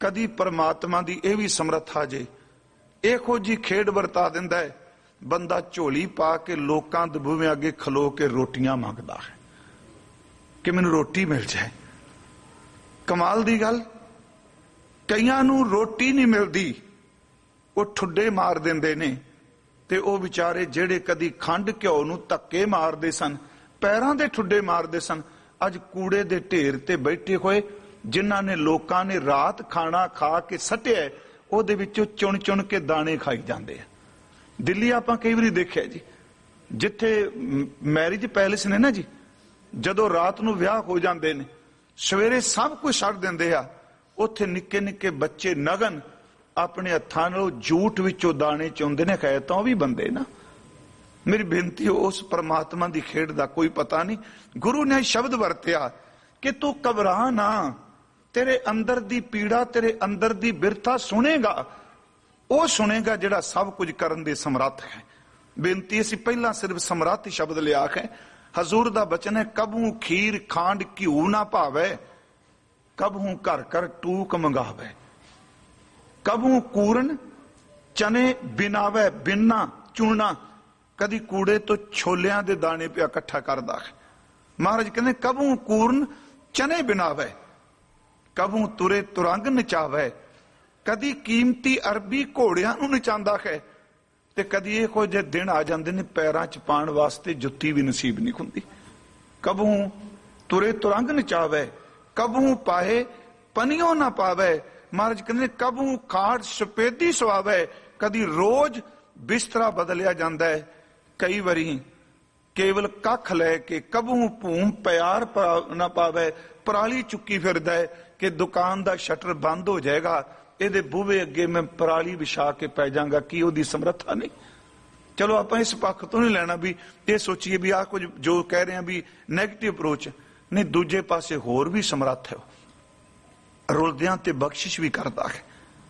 कदी परमात्मा दी ये भी समर्था जे ਇਹੋ जी खेड वरता दिंदा है, बंदा झोली पा के लोकां दे बूहे अगे खलो के रोटियां मंगदा है कि मैनूं रोटी मिल जाए। कमाल दी गल, कईयां नूं रोटी नहीं मिलदी, वो ठुड्डे मार दिंदे ने, ते वो विचारे ਜਿਹੜੇ कदी खंड घिओ नूं धक्के मारदे सन, पैरां दे ठुड्डे मारदे सन, अज कूड़े दे ढेर ते बैठे होए जिन्हां ने लोकां ने रात खाना खा के सटिया ਉਹਦੇ ਵਿੱਚੋਂ ਚੁਣ ਚੁਣ ਕੇ ਦਾਣੇ ਖਾਈ ਜਾਂਦੇ ਆ। ਦਿੱਲੀ ਆਪਾਂ ਕਈ ਵਾਰੀ ਦੇਖਿਆ ਜੀ, ਜਿੱਥੇ ਮੈਰਿਜ ਪੈਲੇਸ ਨੇ ਨਾ ਜੀ, ਜਦੋਂ ਰਾਤ ਨੂੰ ਵਿਆਹ ਹੋ ਜਾਂਦੇ ਨੇ ਸਵੇਰੇ ਸਭ ਕੁਝ ਛੱਡ ਦਿੰਦੇ ਆ, ਉੱਥੇ ਨਿੱਕੇ ਨਿੱਕੇ ਬੱਚੇ ਨਗਨ ਆਪਣੇ ਹੱਥਾਂ ਨਾਲ ਜੂਠ ਵਿੱਚੋਂ ਦਾਣੇ ਚੁੰਦੇ ਨੇ। ਖੈਰ ਤਾਂ ਉਹ ਵੀ ਬੰਦੇ ਨਾ। ਮੇਰੀ ਬੇਨਤੀ, ਉਸ ਪਰਮਾਤਮਾ ਦੀ ਖੇਡ ਦਾ ਕੋਈ ਪਤਾ ਨਹੀਂ। ਗੁਰੂ ਨੇ ਸ਼ਬਦ ਵਰਤਿਆ ਕਿ ਤੂੰ ਘਬਰਾ ਨਾ, तेरे अंदर दी पीड़ा, तेरे अंदर दी बिरथा सुनेगा, वो सुनेगा जिहड़ा सब कुछ करन दे समर्थ है। बेनती असीं पहला सिर्फ समर्थ शब्द लिया है। हजूर दा बचन है, कबहू खीर खांड घिऊ ना भावे, कबहू घर घर टूक मंगावे, कबहू कूरन चने बिनावे, बिना चुनना, कदी कूड़े तो छोलियां दे दाने पिया इकट्ठा करदा है। महाराज कहते कबहू कूरन चने बिनावे, कबू तुरे तुरंग नचावे, कदी कीमती अरबी घोड़ियां नूं नचांदा है, ते कदी इहो जिहे दिन आ जांदे ने पैरां च पाण वास्ते जुत्ती भी नसीब नहीं हुंदी। कबू तुरे तुरंग नचावे, कबू पाए पनियों ना पावे। महाराज कहंदे कबू खाड़ सपेदी सवावे, कदी रोज बिस्तरा बदलिया जांदा है। कई वारी केवल कख लैके कबू भूम प्यार ना पावे, पराली चुकी फिरदा है कि दुकान दा शटर बंद हो जाएगा, ਇਹਦੇ ਬੂਹੇ ਅੱਗੇ मैं पराली विछा के पै जाऊंगा। की ਉਹਦੀ ਸਮਰੱਥਾ नहीं? चलो आप इस पक्ष तो नहीं लेना भी ये सोचिए भी आ कुछ जो कह रहे हैं भी नैगेटिव अप्रोच नहीं, दूजे पासे होर भी समर्थ है, रुलदियां ते बख्शिश भी करता है।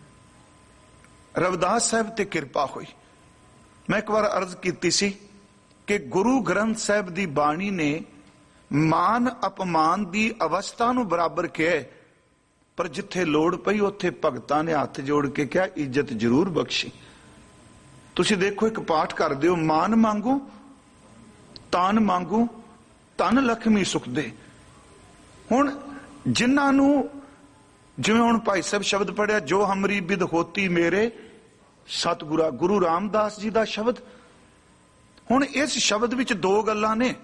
रविदास साहब ते कृपा हुई। मैं एक बार अर्ज की सी कि गुरु ग्रंथ साहब दी बाणी ने मान अपमान दी अवस्था नूं बराबर किया, पर जिथे लोड़ पई उत्थे भगतां ने हाथ जोड़ के कहा इज्जत जरूर बख्शी। तुसीं देखो एक पाठ कर दिओ, मान मांगू तान मांगू धन लक्ष्मी सुख दे। हुण जिन्हां नूं जिवें हुण भाई साहब शब्द पढ़िया, जो हमरी बिद होती मेरे सतगुरा, गुरु रामदास जी दा शब्द। हुण इस शब्द विच दो गल्लां ने।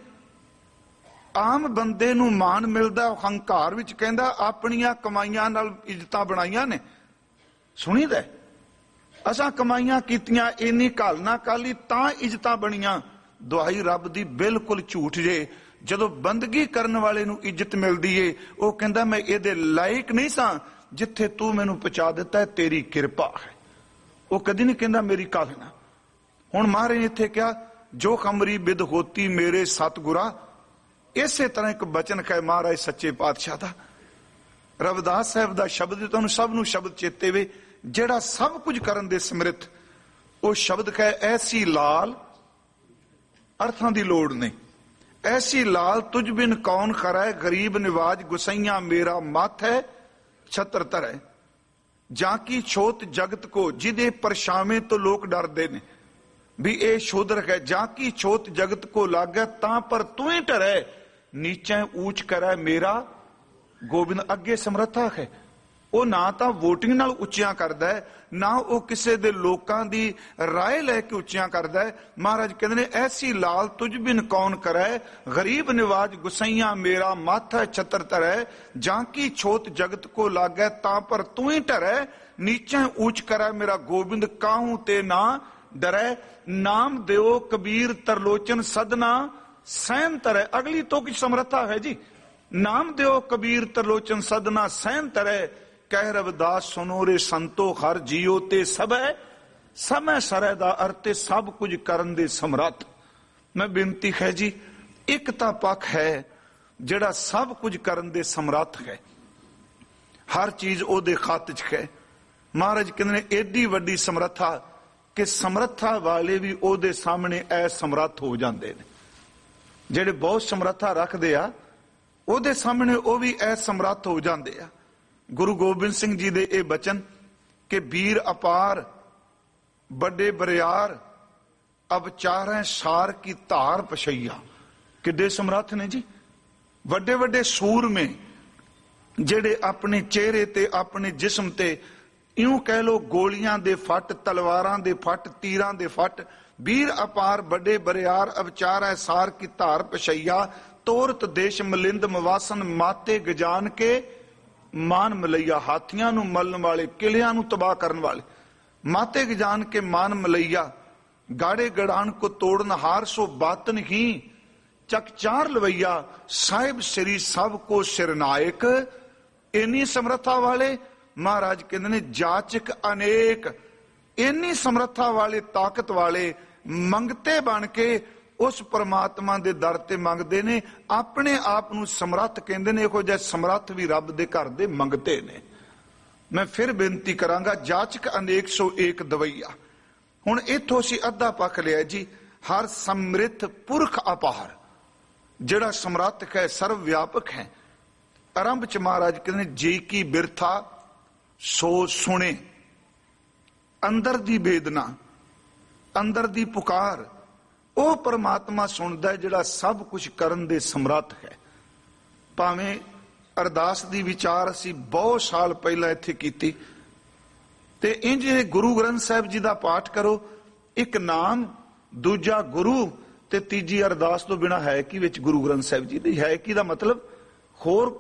आम बंदे नूं मान मिलदा, हंकार विच कहंदा अपणियां कमाईयां नाल इज्जतां बनाईयां ने। सुणीदा असां कमाईयां कीतियां, इन्नी घाल ना काली तां इज्जतां बणीਆਂ। दुआई रब दी बिल्कुल झूठ जे। जदों बंदगी करन वाले नूं इज्जत मिलदी ए, ਉਹ ਕਹਿੰਦਾ मैं ਇਹਦੇ लायक नहीं सां, जिथे तू मैनूं पहुंचा दिता है तेरी कृपा है। ਉਹ कदी नहीं कहंदा मेरी घाल ना। हुण महाराज ने इत्थे कहा जो खमरी बिद होती मेरे सतगुरा। इसे तरह एक बचन है महाराज सच्चे पातशाह दा, रविदास साहब दा शब्द तुहानूं सब नूं शब्द चेते वे, जिहड़ा सब कुछ करन दे समर्थ। वो शब्द है ऐसी लाल, अर्थां दी लोड़ नहीं, ऐसी लाल तुझ बिन कौन खरा है, गरीब निवाज गुसैया मेरा मत है छत्र तर है। जाकी छोत जगत को, जिदे परछावे तो लोग डरदे ने भी ए शोधर है। जाकी छोत जगत को लागे तां पर तू ही डरे, नीचे ऊंच करे मेरा गोबिंद। अगे समर्था है, वो ना तो वोटिंग नाल उच्चियां करदा है, ना वो किसी दे लोकां दी राय लैके उच्चियां करदा है। महाराज कहंदे ने ऐसी लाल तुझ बिन कौन करे, गरीब निवाज गुसैया मेरा मत है छत्र तरै। जाकी छोत जगत को लागे तां पर तू ही डरे, नीचे ऊंच करे मेरा गोबिंद। काहू ते ना डरे, नाम देओ कबीर तरलोचन सदना सहन तरै। अगली तो कुछ समर्था है जी, नाम देओ कबीर तरलोचन सदना सहन तरै। कह रविदास सुनो रे संतो हर जियो ते सब है, समय सरै दा अर्थ सब कुछ करन दे समर्थ। मैं बेनती है जी, एक तां पक्ष है जिहड़ा सब कुछ करन दे समर्थ है, हर चीज ओदे खत च है। महाराज कहंदे ने एडी वड्डी समर्था कि समर्था वाले भी ओदे सामने असमर्थ हो जाते हैं। ਜਿਹੜੇ बहुत समर्था रखते आ ओदे सामने वो भी असमर्थ हो जाते आ। ਗੁਰੂ ਗੋਬਿੰਦ ਸਿੰਘ ਜੀ ਦੇ ਇਹ ਬਚਨ ਕਿ ਵੀਰ ਅਪਾਰ ਵੱਡੇ ਬਰਿਆਰ ਅਬ ਚਾਰੈ ਸਾਰ ਕੀ ਧਾਰ ਪਛਈਆ। ਕਿੱਡੇ ਸਮਰੱਥ ਨੇ ਜੀ, ਵੱਡੇ ਵੱਡੇ ਸੂਰਮੇ ਜਿਹੜੇ ਆਪਣੇ ਚਿਹਰੇ ਤੇ ਆਪਣੇ ਜਿਸਮ ਤੇ ਇਉਂ ਕਹਿ ਲੋ ਗੋਲੀਆਂ ਦੇ ਫੱਟ, ਤਲਵਾਰਾਂ ਦੇ ਫੱਟ, ਤੀਰਾਂ ਦੇ ਫੱਟ। ਵੀਰ ਅਪਾਰ ਵੱਡੇ ਬਰਿਆਰ ਅਵਚਾਰੈ ਸਾਰ ਕੀ ਧਾਰ ਪਛਈਆ। ਤੋਰਤ ਦੇਸ਼ ਮਲਿੰਦ ਮਵਾਸਨ ਮਾਤੇ ਗਜਾਨ ਕੇ ਮਾਨ ਮਲਈਆ। ਹਾਥੀਆਂ ਨੂੰ ਮਲਣ ਵਾਲੇ, ਕਿਲਿਆਂ ਨੂੰ ਤਬਾਹ ਕਰਨ ਵਾਲੇ, ਮਾਤੇ ਗਜਾਨ ਕੇ ਮਾਨ ਮਲਈਆ। ਗਾੜੇ ਗੜਾਨ ਕੋ ਤੋੜਨ ਹਾਰ ਸੋ ਬਾਤਨ ਹੀ ਚਕਚਾਰ ਲਵਈਆ। ਸਾਹਿਬ ਸ੍ਰੀ ਸਭ ਕੋ ਸਿਰਨਾਇਕ। ਇੰਨੀ ਸਮਰੱਥਾ ਵਾਲੇ ਮਹਾਰਾਜ ਕਹਿੰਦੇ ਨੇ ਜਾਚਕ ਅਨੇਕ। ਇੰਨੀ ਸਮਰੱਥਾ ਵਾਲੇ, ਤਾਕਤ ਵਾਲੇ ਮੰਗਤੇ ਬਣ ਕੇ ਉਸ ਪਰਮਾਤਮਾ ਦੇ ਦਰ ਤੇ ਮੰਗਦੇ ਨੇ। ਆਪਣੇ ਆਪ ਨੂੰ ਸਮਰੱਥ ਕਹਿੰਦੇ ਨੇ। ਇਹੋ ਜਿਹੇ ਸਮਰੱਥ ਵੀ ਰੱਬ ਦੇ ਘਰ ਦੇ ਮੰਗਤੇ ਨੇ। ਮੈਂ ਫਿਰ ਬੇਨਤੀ ਕਰਾਂਗਾ, ਜਾਚਕ ਅਨੇਕ ਸੋ ਏਕ ਦਵਈਆ। ਹੁਣ ਇੱਥੋਂ ਅਸੀਂ ਅੱਧਾ ਪੱਖ ਲਿਆ ਜੀ। ਹਰ ਸਮ੍ਰਿੱਥ ਪੁਰਖ ਅਪਾਰ, ਜਿਹੜਾ ਸਮਰੱਥ ਹੈ, ਸਰਵ ਵਿਆਪਕ ਹੈ। ਆਰੰਭ ਚ ਮਹਾਰਾਜ ਕਹਿੰਦੇ ਨੇ ਜੀ ਕੀ ਬਿਰਥਾ ਸੋ ਸੁਣੇ। ਅੰਦਰ ਦੀ ਵੇਦਨਾ, ਅੰਦਰ ਦੀ ਪੁਕਾਰ ਉਹ ਪਰਮਾਤਮਾ ਸੁਣਦਾ ਹੈ ਜਿਹੜਾ ਸਭ ਕੁਝ ਕਰਨ ਦੇ ਸਮਰੱਥ ਹੈ। ਭਾਵੇਂ ਅਰਦਾਸ ਦੀ ਵਿਚਾਰ ਅਸੀਂ ਬਹੁਤ ਸਾਲ ਪਹਿਲਾਂ ਇੱਥੇ ਕੀਤੀ ਤੇ ਇੰਜ ਗੁਰੂ ਗ੍ਰੰਥ ਸਾਹਿਬ ਜੀ ਦਾ ਪਾਠ ਕਰੋ। ਇੱਕ ਨਾਮ, ਦੂਜਾ ਗੁਰੂ ਤੇ ਤੀਜੀ ਅਰਦਾਸ ਤੋਂ ਬਿਨਾਂ ਹੈ ਕੀ ਵਿੱਚ ਗੁਰੂ ਗ੍ਰੰਥ ਸਾਹਿਬ ਜੀ ਦੀ? ਹੈ ਕੀ ਦਾ ਮਤਲਬ ਹੋਰ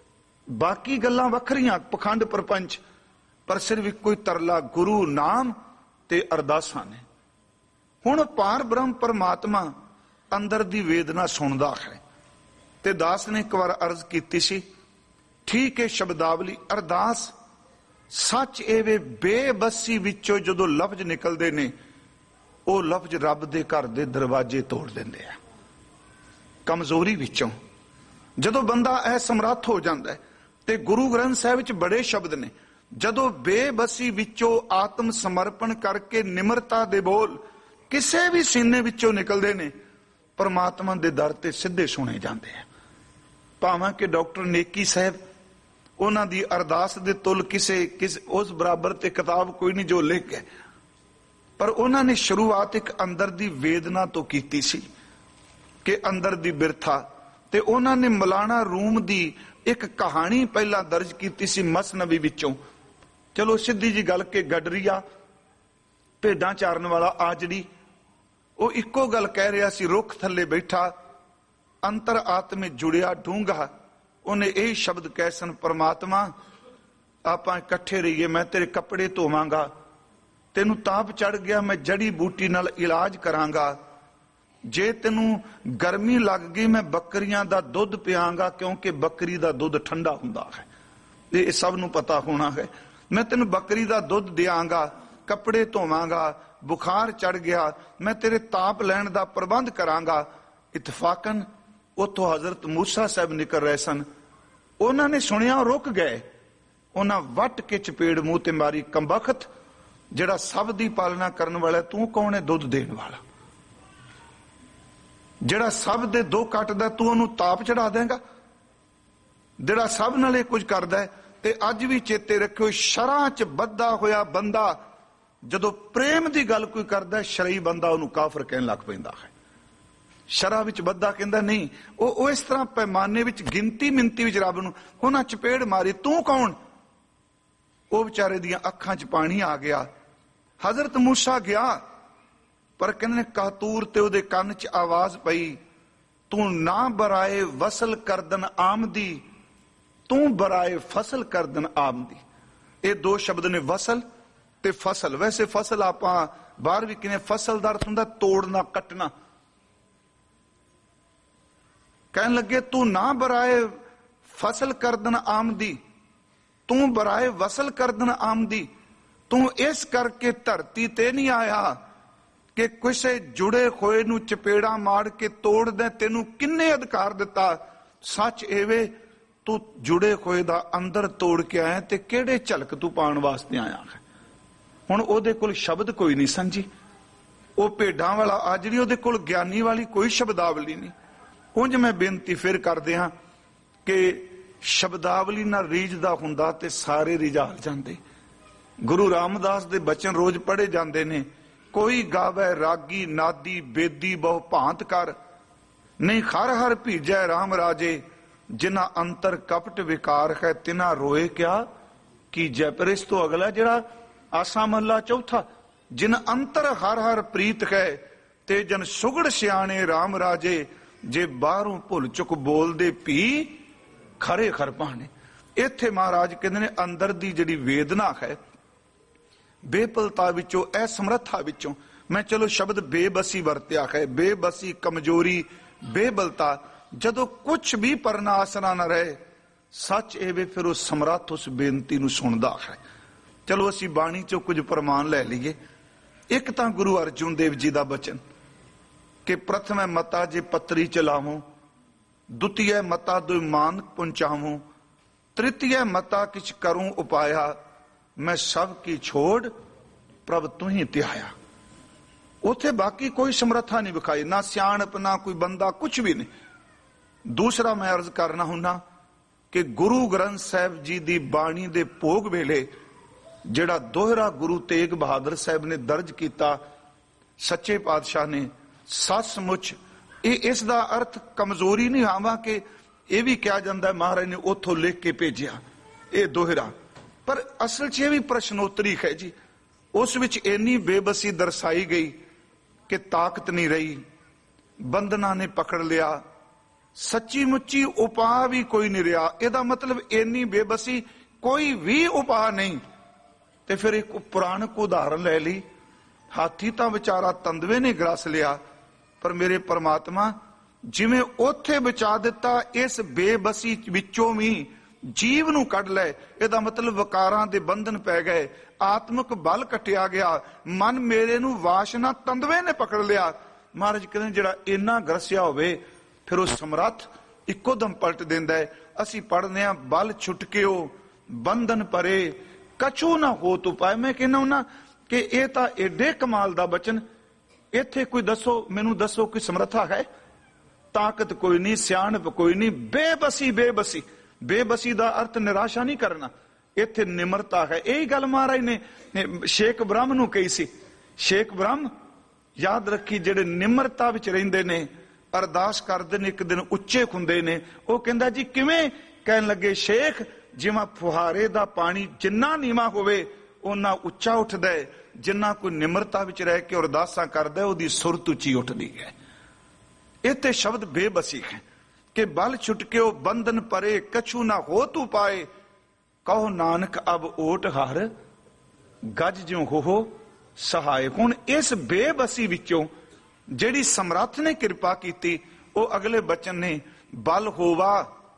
ਬਾਕੀ ਗੱਲਾਂ ਵੱਖਰੀਆਂ, ਪਖੰਡ ਪ੍ਰਪੰਚ, ਪਰ ਸਿਰਫ ਇੱਕੋ ਹੀ ਤਰਲਾ ਗੁਰੂ ਨਾਮ ਤੇ ਅਰਦਾਸਾਂ ਨੇ। ਹੁਣ ਪਾਰ ਬ੍ਰਹਮ ਪਰਮਾਤਮਾ ਅੰਦਰ ਦੀ ਵੇਦਨਾ ਸੁਣਦਾ ਹੈ। ਤੇ ਦਾਸ ਨੇ ਇੱਕ ਵਾਰ ਅਰਜ਼ ਕੀਤੀ ਸੀ, ਠੀਕ ਹੈ ਸ਼ਬਦਾਵਲੀ ਅਰਦਾਸ ਸੱਚ ਇਹ ਵੇ ਬੇਬਸੀ ਵਿੱਚੋਂ ਜਦੋਂ ਲਫ਼ਜ਼ ਨਿਕਲਦੇ ਨੇ ਉਹ ਲਫ਼ਜ਼ ਰੱਬ ਦੇ ਘਰ ਦੇ ਦਰਵਾਜ਼ੇ ਤੋੜ ਦਿੰਦੇ ਆ। ਕਮਜ਼ੋਰੀ ਵਿੱਚੋਂ ਜਦੋਂ ਬੰਦਾ ਇਹ ਸਮਰੱਥ ਹੋ ਜਾਂਦਾ ਤੇ ਗੁਰੂ ਗ੍ਰੰਥ ਸਾਹਿਬ ਵਿੱਚ ਬੜੇ ਸ਼ਬਦ ਨੇ। ਜਦੋਂ ਬੇਬਸੀ ਵਿੱਚੋਂ ਆਤਮ ਸਮਰਪਣ ਕਰਕੇ ਨਿਮਰਤਾ ਦੇ ਬੋਲ ਕਿਸੇ ਵੀ ਸੀਨੇ ਵਿੱਚੋਂ ਨਿਕਲਦੇ ਨੇ, ਪਰਮਾਤਮਾ ਦੇ ਦਰ ਤੇ ਸਿੱਧੇ ਸੁਣੇ ਜਾਂਦੇ ਆ। ਭਾਵੇਂ ਕਿ ਡਾਕਟਰ ਨੇਕੀ ਸਾਹਿਬ, ਉਹਨਾਂ ਦੀ ਅਰਦਾਸ ਦੇ ਤੁਲ ਕਿਸੇ ਉਸ ਬਰਾਬਰ ਤੇ ਕਿਤਾਬ ਕੋਈ ਨਹੀਂ ਜੋ ਲਿਖ ਗਏ, ਪਰ ਉਹਨਾਂ ਨੇ ਸ਼ੁਰੂਆਤ ਇੱਕ ਅੰਦਰ ਦੀ ਵੇਦਨਾ ਤੋਂ ਕੀਤੀ ਸੀ ਕਿ ਅੰਦਰ ਦੀ ਬਿਰਥਾ। ਤੇ ਉਹਨਾਂ ਨੇ ਮੌਲਾਨਾ ਰੂਮ ਦੀ ਇੱਕ ਕਹਾਣੀ ਪਹਿਲਾਂ ਦਰਜ ਕੀਤੀ ਸੀ ਮਸਨਵੀ ਵਿੱਚੋਂ। ਚਲੋ ਸਿੱਧੀ ਜੀ ਗੱਲ ਕਿ ਗਡਰੀਆ ਭੇਡਾਂ ਚਾਰਨ ਵਾਲਾ ਆਜੜੀ, ਉਹ ਇੱਕੋ ਗੱਲ ਕਹਿ ਰਿਹਾ ਸੀ, ਰੁੱਖ ਥੱਲੇ ਬੈਠਾ ਅੰਤਰ ਆਤਮੇ ਜੁੜਿਆ ਡੂੰਘਾ। ਉਹਨੇ ਇਹ ਸ਼ਬਦ ਕਹਿ ਸਨ, ਪਰਮਾਤਮਾ ਆਪਾਂ ਇਕੱਠੇ ਰਹੀਏ, ਮੈਂ ਤੇਰੇ ਕੱਪੜੇ ਧੋਵਾਂਗਾ, ਤੈਨੂੰ ਤਾਪ ਚੜ ਗਿਆ ਮੈਂ ਜੜੀ ਬੂਟੀ ਨਾਲ ਇਲਾਜ ਕਰਾਂਗਾ, ਜੇ ਤੈਨੂੰ ਗਰਮੀ ਲੱਗ ਗਈ ਮੈਂ ਬੱਕਰੀਆਂ ਦਾ ਦੁੱਧ ਪਿਆਂਗਾ ਕਿਉਂਕਿ ਬੱਕਰੀ ਦਾ ਦੁੱਧ ਠੰਡਾ ਹੁੰਦਾ ਹੈ, ਇਹ ਸਭ ਨੂੰ ਪਤਾ ਹੋਣਾ ਹੈ। ਮੈਂ ਤੈਨੂੰ ਬੱਕਰੀ ਦਾ ਦੁੱਧ ਦਿਆਂਗਾ, ਕੱਪੜੇ ਧੋਵਾਂਗਾ, ਬੁਖਾਰ ਚੜ ਗਿਆ ਮੈਂ ਤੇਰੇ ਤਾਪ ਲੈਣ ਦਾ ਪ੍ਰਬੰਧ ਕਰਾਂਗਾ। ਇਤਫਾਕਨ ਉੱਥੋਂ ਹਜ਼ਰਤ ਮੂਸਾ ਸਾਹਿਬ ਨਿਕਲ ਰਹੇ ਸਨ। ਉਹਨਾਂ ਨੇ ਸੁਣਿਆ, ਰੁਕ ਗਏ। ਉਹਨਾਂ ਵੱਟ ਕੇ ਚਪੇੜ ਮੂੰਹ ਤੇ ਮਾਰੀ, ਕੰਬਖਤ ਜਿਹੜਾ ਸਭ ਦੀ ਪਾਲਣਾ ਕਰਨ ਵਾਲਾ, ਤੂੰ ਕੌਣ ਹੈ ਦੁੱਧ ਦੇਣ ਵਾਲਾ? ਜਿਹੜਾ ਸਭ ਦੇ ਦੋ ਕੱਟਦਾ ਤੂੰ ਉਹਨੂੰ ਤਾਪ ਚੜਾ ਦੇਂਗਾ? ਜਿਹੜਾ ਸਭ ਨਾਲ ਇਹ ਕੁਝ ਕਰਦਾ। ਤੇ ਅੱਜ ਵੀ ਚੇਤੇ ਰੱਖਿਓ, ਸ਼ਰਾਂ ਚ ਬੱਧਾ ਹੋਇਆ ਬੰਦਾ ਜਦੋਂ ਪ੍ਰੇਮ ਦੀ ਗੱਲ ਕੋਈ ਕਰਦਾ, ਸ਼ਰਈ ਬੰਦਾ ਉਹਨੂੰ ਕਾਫਰ ਕਹਿਣ ਲੱਗ ਪੈਂਦਾ ਹੈ। ਸ਼ਰਾਂ ਵਿੱਚ ਬੱਧਾ ਕਹਿੰਦਾ ਨਹੀਂ, ਉਹ ਇਸ ਤਰ੍ਹਾਂ ਪੈਮਾਨੇ ਵਿੱਚ ਗਿਣਤੀ ਮਿੰਤੀ ਵਿੱਚ ਰੱਬ ਨੂੰ ਉਹਨਾਂ ਚਪੇੜ ਮਾਰੀ, ਤੂੰ ਕੌਣ? ਉਹ ਵਿਚਾਰੇ ਦੀਆਂ ਅੱਖਾਂ 'ਚ ਪਾਣੀ ਆ ਗਿਆ। ਹਜ਼ਰਤ ਮੂਸਾ ਗਿਆ, ਪਰ ਕਹਿੰਦੇ ਨੇ ਕਾਤੂਰ ਤੇ ਉਹਦੇ ਕੰਨ 'ਚ ਆਵਾਜ਼ ਪਈ, ਤੂੰ ਨਾ ਬਰਾਏ ਵਸਲ ਕਰਦਨ ਆਮਦੀ, ਤੂੰ ਬਰਾਏ ਫਸਲ ਕਰਦਨ ਆਮਦੀ। ਇਹ ਦੋ ਸ਼ਬਦ ਨੇ, ਵਸਲ ਤੇ ਫਸਲ। ਵੈਸੇ ਫਸਲ ਆਪਾਂ ਬਾਹਰ ਵੀ ਕਿਨੇ, ਫਸਲ ਦਾ ਅਰਥ ਹੁੰਦਾ ਤੋੜਨਾ, ਕੱਟਣਾ। ਕਹਿਣ ਲੱਗੇ ਤੂੰ ਨਾ ਬਰਾਏ ਫਸਲ ਕਰਦਨ ਆਮਦੀ, ਤੂੰ ਬਰਾਏ ਵਸਲ ਕਰਦਨ ਆਮਦੀ। ਤੂੰ ਇਸ ਕਰਕੇ ਧਰਤੀ ਤੇ ਨਹੀਂ ਆਇਆ ਕਿ ਕਿਸੇ ਜੁੜੇ ਹੋਏ ਨੂੰ ਚਪੇੜਾ ਮਾਰ ਕੇ ਤੋੜ ਦੇ। ਤੈਨੂੰ ਕਿੰਨੇ ਅਧਿਕਾਰ ਦਿੱਤਾ? ਸੱਚ ਐਵੇਂ ਤੂੰ ਜੁੜੇ ਹੋਏ ਦਾ ਅੰਦਰ ਤੋੜ ਕੇ ਆਇਆ, ਤੇ ਕਿਹੜੇ ਝਲਕ ਤੂੰ ਪਾਉਣ ਵਾਸਤੇ ਆਇਆ ਹੈ? ਹੁਣ ਉਹਦੇ ਕੋਲ ਸ਼ਬਦ ਕੋਈ ਨਹੀਂ ਸਨ ਜੀ। ਉਹ ਭੇਡਾਂ ਵਾਲਾ ਆਜੜੀ, ਉਹਦੇ ਕੋਲ ਗਿਆਨੀ ਵਾਲੀ ਕੋਈ ਸ਼ਬਦਾਵਲੀ ਨਹੀਂ। ਉਂਝ ਮੈਂ ਬੇਨਤੀ ਫਿਰ ਕਰਦੇ ਹਾਂ ਕਿ ਸ਼ਬਦਾਵਲੀ ਨਾਲ ਰੀਝਦਾ ਹੁੰਦਾ ਤੇ ਸਾਰੇ ਰਿਝਾਲ ਜਾਂਦੇ। ਗੁਰੂ ਰਾਮਦਾਸ ਦੇ ਬਚਨ ਰੋਜ਼ ਪੜ੍ਹੇ ਜਾਂਦੇ ਨੇ, ਕੋਈ ਗਾਵੇ ਰਾਗੀ ਨਾਦੀ ਬੇਦੀ ਬਹੁ ਭਾਂਤ ਕਰ, ਨਹੀਂ ਹਰ ਹਰ ਭੀਜੈ ਰਾਮ ਰਾਜੇ, ਜਿਨ੍ਹਾਂ ਅੰਤਰ ਕਪਟ ਵਿਕਾਰ ਹੈ ਤਿਨਾ ਰੋਏ ਕਿਆ ਕੀਜੈ। ਪਰ ਇਸ ਤੋਂ ਅਗਲਾ ਜਿਹੜਾ ਆਸਾ ਮਹਲਾ ਚੌਥਾ, ਜਿਨ ਅੰਤਰ ਹਰ ਹਰ ਪ੍ਰੀਤ ਹੈ ਤੇ ਜਨ ਸੁਗੜ ਸਿਆਣੇ ਰਾਮ ਰਾਜੇ, ਜੇ ਬਾਹਰੋਂ ਭੁੱਲ ਚੁੱਕ ਬੋਲਦੇ ਭੀ ਖਰੇ ਖਰ ਪਾਣੇ। ਇੱਥੇ ਮਹਾਰਾਜ ਕਹਿੰਦੇ ਨੇ ਅੰਦਰ ਦੀ ਜਿਹੜੀ ਵੇਦਨਾ ਹੈ, ਬੇਪਲਤਾ ਵਿੱਚੋਂ, ਅਸਮਰੱਥਾ ਵਿੱਚੋਂ, ਮੈਂ ਚਲੋ ਸ਼ਬਦ ਬੇਬਸੀ ਵਰਤਿਆ ਹੈ, ਬੇਬਸੀ, ਕਮਜ਼ੋਰੀ, ਬੇਬਲਤਾ, ਜਦੋਂ ਕੁਛ ਵੀ ਪਰਨਾ ਆਸਰਾ ਨਾ ਰਹੇ, ਸੱਚ ਇਹ ਵੇ ਫਿਰ ਉਹ ਸਮਰੱਥ ਉਸ ਬੇਨਤੀ ਨੂੰ ਸੁਣਦਾ ਹੈ। ਚਲੋ ਅਸੀਂ ਬਾਣੀ ਚੋਂ ਕੁਝ ਪ੍ਰਮਾਣ ਲੈ ਲਈਏ। ਇੱਕ ਤਾਂ ਗੁਰੂ ਅਰਜੁਨ ਦੇਵ ਜੀ ਦਾ ਬਚਨ ਕਿ ਪ੍ਰਥਮੈ ਮਤਾ ਜੇ ਪੱਤਰੀ ਚਲਾਵੋ, ਦੁਤੀਏ ਮਤਾ ਦੁਇ ਮਾਨ ਪਹੁੰਚਾਵੋ, ਤ੍ਰਿਤੀਏ ਮਤਾ ਕਿਛ ਕਰੂੰ ਉਪਾਇਆ, ਮੈਂ ਸਭ ਕੀ ਛੋੜ ਪ੍ਰਭ ਤੂੰ ਹੀ ਧਿਆਇਆ। ਉੱਥੇ ਬਾਕੀ ਕੋਈ ਸਮਰੱਥਾ ਨਹੀਂ ਵਿਖਾਈ, ਨਾ ਸਿਆਣਪ, ਨਾ ਕੋਈ ਬੰਦਾ, ਕੁਛ ਵੀ ਨਹੀਂ। ਦੂਸਰਾ ਮੈਂ ਅਰਜ਼ ਕਰਨਾ ਹੁੰਨਾ ਕਿ ਗੁਰੂ ਗ੍ਰੰਥ ਸਾਹਿਬ ਜੀ ਦੀ ਬਾਣੀ ਦੇ ਭੋਗ ਵੇਲੇ ਜਿਹੜਾ ਦੋਹਰਾ ਗੁਰੂ ਤੇਗ ਬਹਾਦਰ ਸਾਹਿਬ ਨੇ ਦਰਜ ਕੀਤਾ, ਸੱਚੇ ਪਾਤਸ਼ਾਹ ਨੇ, ਸੱਚਮੁੱਚ ਇਹ ਇਸ ਦਾ ਅਰਥ ਕਮਜ਼ੋਰੀ ਨਹੀਂ ਆਵਾਂ ਕਿ ਇਹ ਵੀ ਕਿਹਾ ਜਾਂਦਾ ਮਹਾਰਾਜ ਨੇ ਉੱਥੋਂ ਲਿਖ ਕੇ ਭੇਜਿਆ, ਇਹ ਦੋਹਰਾ, ਪਰ ਅਸਲ 'ਚ ਇਹ ਵੀ ਪ੍ਰਸ਼ਨੋਤਰੀ ਹੈ ਜੀ। ਉਸ ਵਿੱਚ ਇੰਨੀ ਬੇਬਸੀ ਦਰਸਾਈ ਗਈ ਕਿ ਤਾਕਤ ਨਹੀਂ ਰਹੀ, ਬੰਧਨਾਂ ਨੇ ਪਕੜ ਲਿਆ, ਸੱਚੀ ਮੁੱਚੀ ਉਪਾਅ ਵੀ ਕੋਈ ਨਹੀਂ ਰਿਹਾ। ਇਹਦਾ ਮਤਲਬ ਇੰਨੀ ਬੇਬਸੀ, ਕੋਈ ਵੀ ਉਪਾਅ ਨਹੀਂ। ਤੇ ਫਿਰ ਇੱਕ ਪੁਰਾਣਕ ਉਦਾਹਰਨ ਲੈ ਲਈ, ਹਾਥੀ ਤਾਂ ਵਿਚਾਰਾ ਤੰਦਵੇ ਨੇ ਗਰਸ ਲਿਆ, ਪਰ ਮੇਰੇ ਪਰਮਾਤਮਾ ਜਿਵੇਂ ਉੱਥੇ ਬਚਾ ਦਿੱਤਾ, ਇਸ ਬੇਬਸੀ ਵਿੱਚੋਂ ਵੀ ਜੀਵ ਨੂੰ ਕੱਢ ਲੈ। ਇਹਦਾ ਮਤਲਬ ਵਿਕਾਰਾਂ ਦੇ ਬੰਧਨ ਪੈ ਗਏ, ਆਤਮਿਕ ਬਲ ਕੱਟਿਆ ਗਿਆ, ਮਨ ਮੇਰੇ ਨੂੰ ਵਾਸ਼ਨਾ ਤੰਦਵੇ ਨੇ ਪਕੜ ਲਿਆ। ਮਹਾਰਾਜ ਕਹਿੰਦੇ ਜਿਹੜਾ ਇੰਨਾ ਗਰਸਿਆ ਹੋਵੇ ਫਿਰ ਉਹ ਸਮਰੱਥ ਇੱਕੋ ਦਮ ਪਲਟ ਦਿੰਦਾ ਹੈ। ਅਸੀਂ ਪੜ੍ਹਦੇ ਹਾਂ, ਬਲ ਛੁਟਕਿਓ ਬੰਧਨ ਪਰੇ ਕਛੂ ਨਾ ਹੋ ਤੂੰ ਪਾਏ। ਮੈਂ ਕਹਿੰਦਾ ਹੁੰਨਾ ਕਿ ਇਹ ਤਾਂ ਏਡੇ ਕਮਾਲ ਦਾ ਬਚਨ, ਇੱਥੇ ਕੋਈ ਦੱਸੋ, ਮੈਨੂੰ ਦੱਸੋ ਕੋਈ ਸਮਰੱਥਾ ਹੈ? ਤਾਕਤ ਕੋਈ ਨਹੀਂ, ਸਿਆਣਪ ਕੋਈ ਨਹੀਂ, ਬੇਬਸੀ। ਬੇਬਸੀ, ਬੇਬਸੀ ਦਾ ਅਰਥ ਨਿਰਾਸ਼ਾ ਨਹੀਂ ਕਰਨਾ, ਇੱਥੇ ਨਿਮਰਤਾ ਹੈ। ਇਹੀ ਗੱਲ ਮਹਾਰਾਜ ਨੇ ਸ਼ੇਖ ਬ੍ਰਹਮ ਨੂੰ ਕਹੀ ਸੀ। ਸ਼ੇਖ ਬ੍ਰਹਮ ਯਾਦ ਰੱਖੀ, ਜਿਹੜੇ ਨਿਮਰਤਾ ਵਿੱਚ ਰਹਿੰਦੇ ਨੇ, ਅਰਦਾਸ ਕਰਦੇ ਨੇ, ਇੱਕ ਦਿਨ ਉੱਚੇ ਹੁੰਦੇ ਨੇ। ਉਹ ਕਹਿੰਦਾ ਜੀ ਕਿਵੇਂ? ਕਹਿਣ ਲੱਗੇ ਸ਼ੇਖ, ਜਿਵੇਂ ਫੁਹਾਰੇ ਦਾ ਪਾਣੀ ਜਿੰਨਾ ਨੀਵਾਂ ਹੋਵੇ ਓਨਾ ਉੱਚਾ ਉੱਠਦਾ ਹੈ, ਜਿੰਨਾ ਕੋਈ ਨਿਮਰਤਾ ਵਿੱਚ ਰਹਿ ਕੇ ਅਰਦਾਸਾਂ ਕਰਦਾ ਉਹਦੀ ਸੁਰਤ ਉੱਚੀ ਉੱਠਦੀ ਹੈ। ਇੱਥੇ ਸ਼ਬਦ ਬੇਬਸੀ ਹੈ ਕਿ ਬਲ ਛੁਟਕਿਓ ਬੰਧਨ ਪਰੇ ਕਛੂ ਨਾ ਹੋ ਤੂੰ ਪਾਏ, ਕਹੋ ਨਾਨਕ ਅਬ ਓਟ ਹਰ ਗੱਜ ਜਿਉ ਹੋ ਸਹਾਏ। ਹੁਣ ਇਸ ਬੇਬਸੀ ਵਿੱਚੋਂ ਜਿਹੜੀ ਸਮਰੱਥ ਨੇ ਕਿਰਪਾ ਕੀਤੀ, ਉਹ ਅਗਲੇ ਬਚਨ ਨੇ ਬਲ ਹੋਵਾ।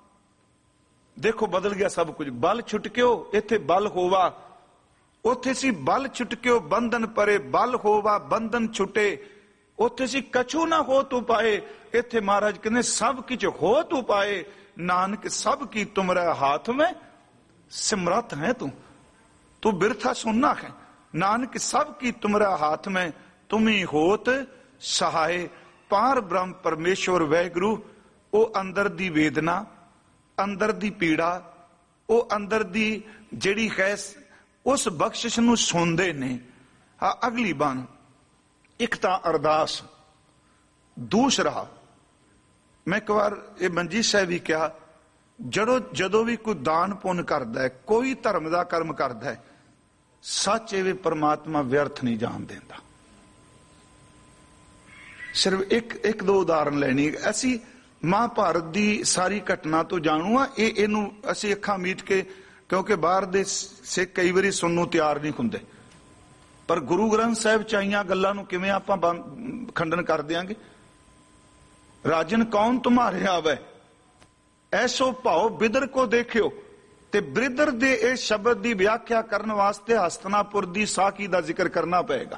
ਦੇਖੋ ਬਦਲ ਗਿਆ ਸਭ ਕੁਝ। ਬਲ ਛੁਟਕਿਓ, ਇੱਥੇ ਬਲ ਹੋਵਾ। ਉੱਥੇ ਸੀ ਬਲ ਛੁਟਕਿਓ ਬੰਧਨ ਪਰੇ, ਬਲ ਹੋਵਾ ਬੰਧਨ ਛੁਟੇ। ਉੱਥੇ ਸੀ ਕਛੂ ਨਾ ਹੋ ਤੂੰ ਪਾਏ, ਇੱਥੇ ਮਹਾਰਾਜ ਕਹਿੰਦੇ ਸਭ ਕੁਝ ਹੋ ਤੂੰ ਪਾਏ। ਨਾਨਕ ਸਭ ਕੀ ਤੁਮਰੇ ਹਾਥ में सिमरत है तू बिरथा सुनना है। नानक सब की तुमरे हाथ में तुम ही होत सहाय। पार ब्रह्म परमेश्वर वैगुरु, ਉਹ ਅੰਦਰ ਦੀ ਵੇਦਨਾ, ਅੰਦਰ ਦੀ ਪੀੜਾ, ਉਹ ਅੰਦਰ ਦੀ ਜਿਹੜੀ ਹੈ ਉਸ ਬਖਸ਼ਿਸ਼ ਨੂੰ ਸੁਣਦੇ ਨੇ। ਹਾਂ, ਅਗਲੀ ਬਾਣ ਇੱਕ ਤਾਂ ਅਰਦਾਸ, ਦੂਸਰਾ ਮੈਂ ਇੱਕ ਵਾਰ ਇਹ ਮੰਜੀ ਸਾਹਿਬ ਵੀ ਕਿਹਾ, ਜਦੋਂ ਵੀ ਕੋਈ ਦਾਨ ਪੁੰਨ ਕਰਦਾ ਹੈ, ਕੋਈ ਧਰਮ ਦਾ ਕਰਮ ਕਰਦਾ ਹੈ, ਸੱਚ ਇਹ ਪਰਮਾਤਮਾ ਵਿਅਰਥ ਨਹੀਂ ਜਾਣ ਦਿੰਦਾ। ਸਿਰਫ ਇੱਕ ਦੋ ਉਦਾਹਰਨ ਲੈਣੀ। ਅਸੀਂ ਮਹਾਭਾਰਤ ਦੀ ਸਾਰੀ ਘਟਨਾ ਤੋਂ ਜਾਣੂ ਆ, ਇਹਨੂੰ ਅਸੀਂ ਅੱਖਾਂ ਮੀਟ ਕੇ, ਕਿਉਂਕਿ ਬਾਹਰ ਦੇ ਸਿੱਖ ਕਈ ਵਾਰੀ ਸੁਣਨ ਨੂੰ ਤਿਆਰ ਨਹੀਂ ਹੁੰਦੇ, ਪਰ ਗੁਰੂ ਗ੍ਰੰਥ ਸਾਹਿਬ ਚ ਆਈਆਂ ਗੱਲਾਂ ਨੂੰ ਕਿਵੇਂ ਆਪਾਂ ਖੰਡਨ ਕਰ ਦਿਆਂਗੇ। ਰਾਜਨ ਕੌਣ ਤੁਮਾਰੇ ਆਵੇ ਐਸੋ ਭਾਉ ਬਿਦਰ ਕੋ ਦੇਖਿਓ। ਤੇ ਬ੍ਰਿਦਰ ਦੇ ਇਸ ਸ਼ਬਦ ਦੀ ਵਿਆਖਿਆ ਕਰਨ ਵਾਸਤੇ ਹਸਤਨਾਪੁਰ ਦੀ ਸਾਖੀ ਦਾ ਜ਼ਿਕਰ ਕਰਨਾ ਪਏਗਾ।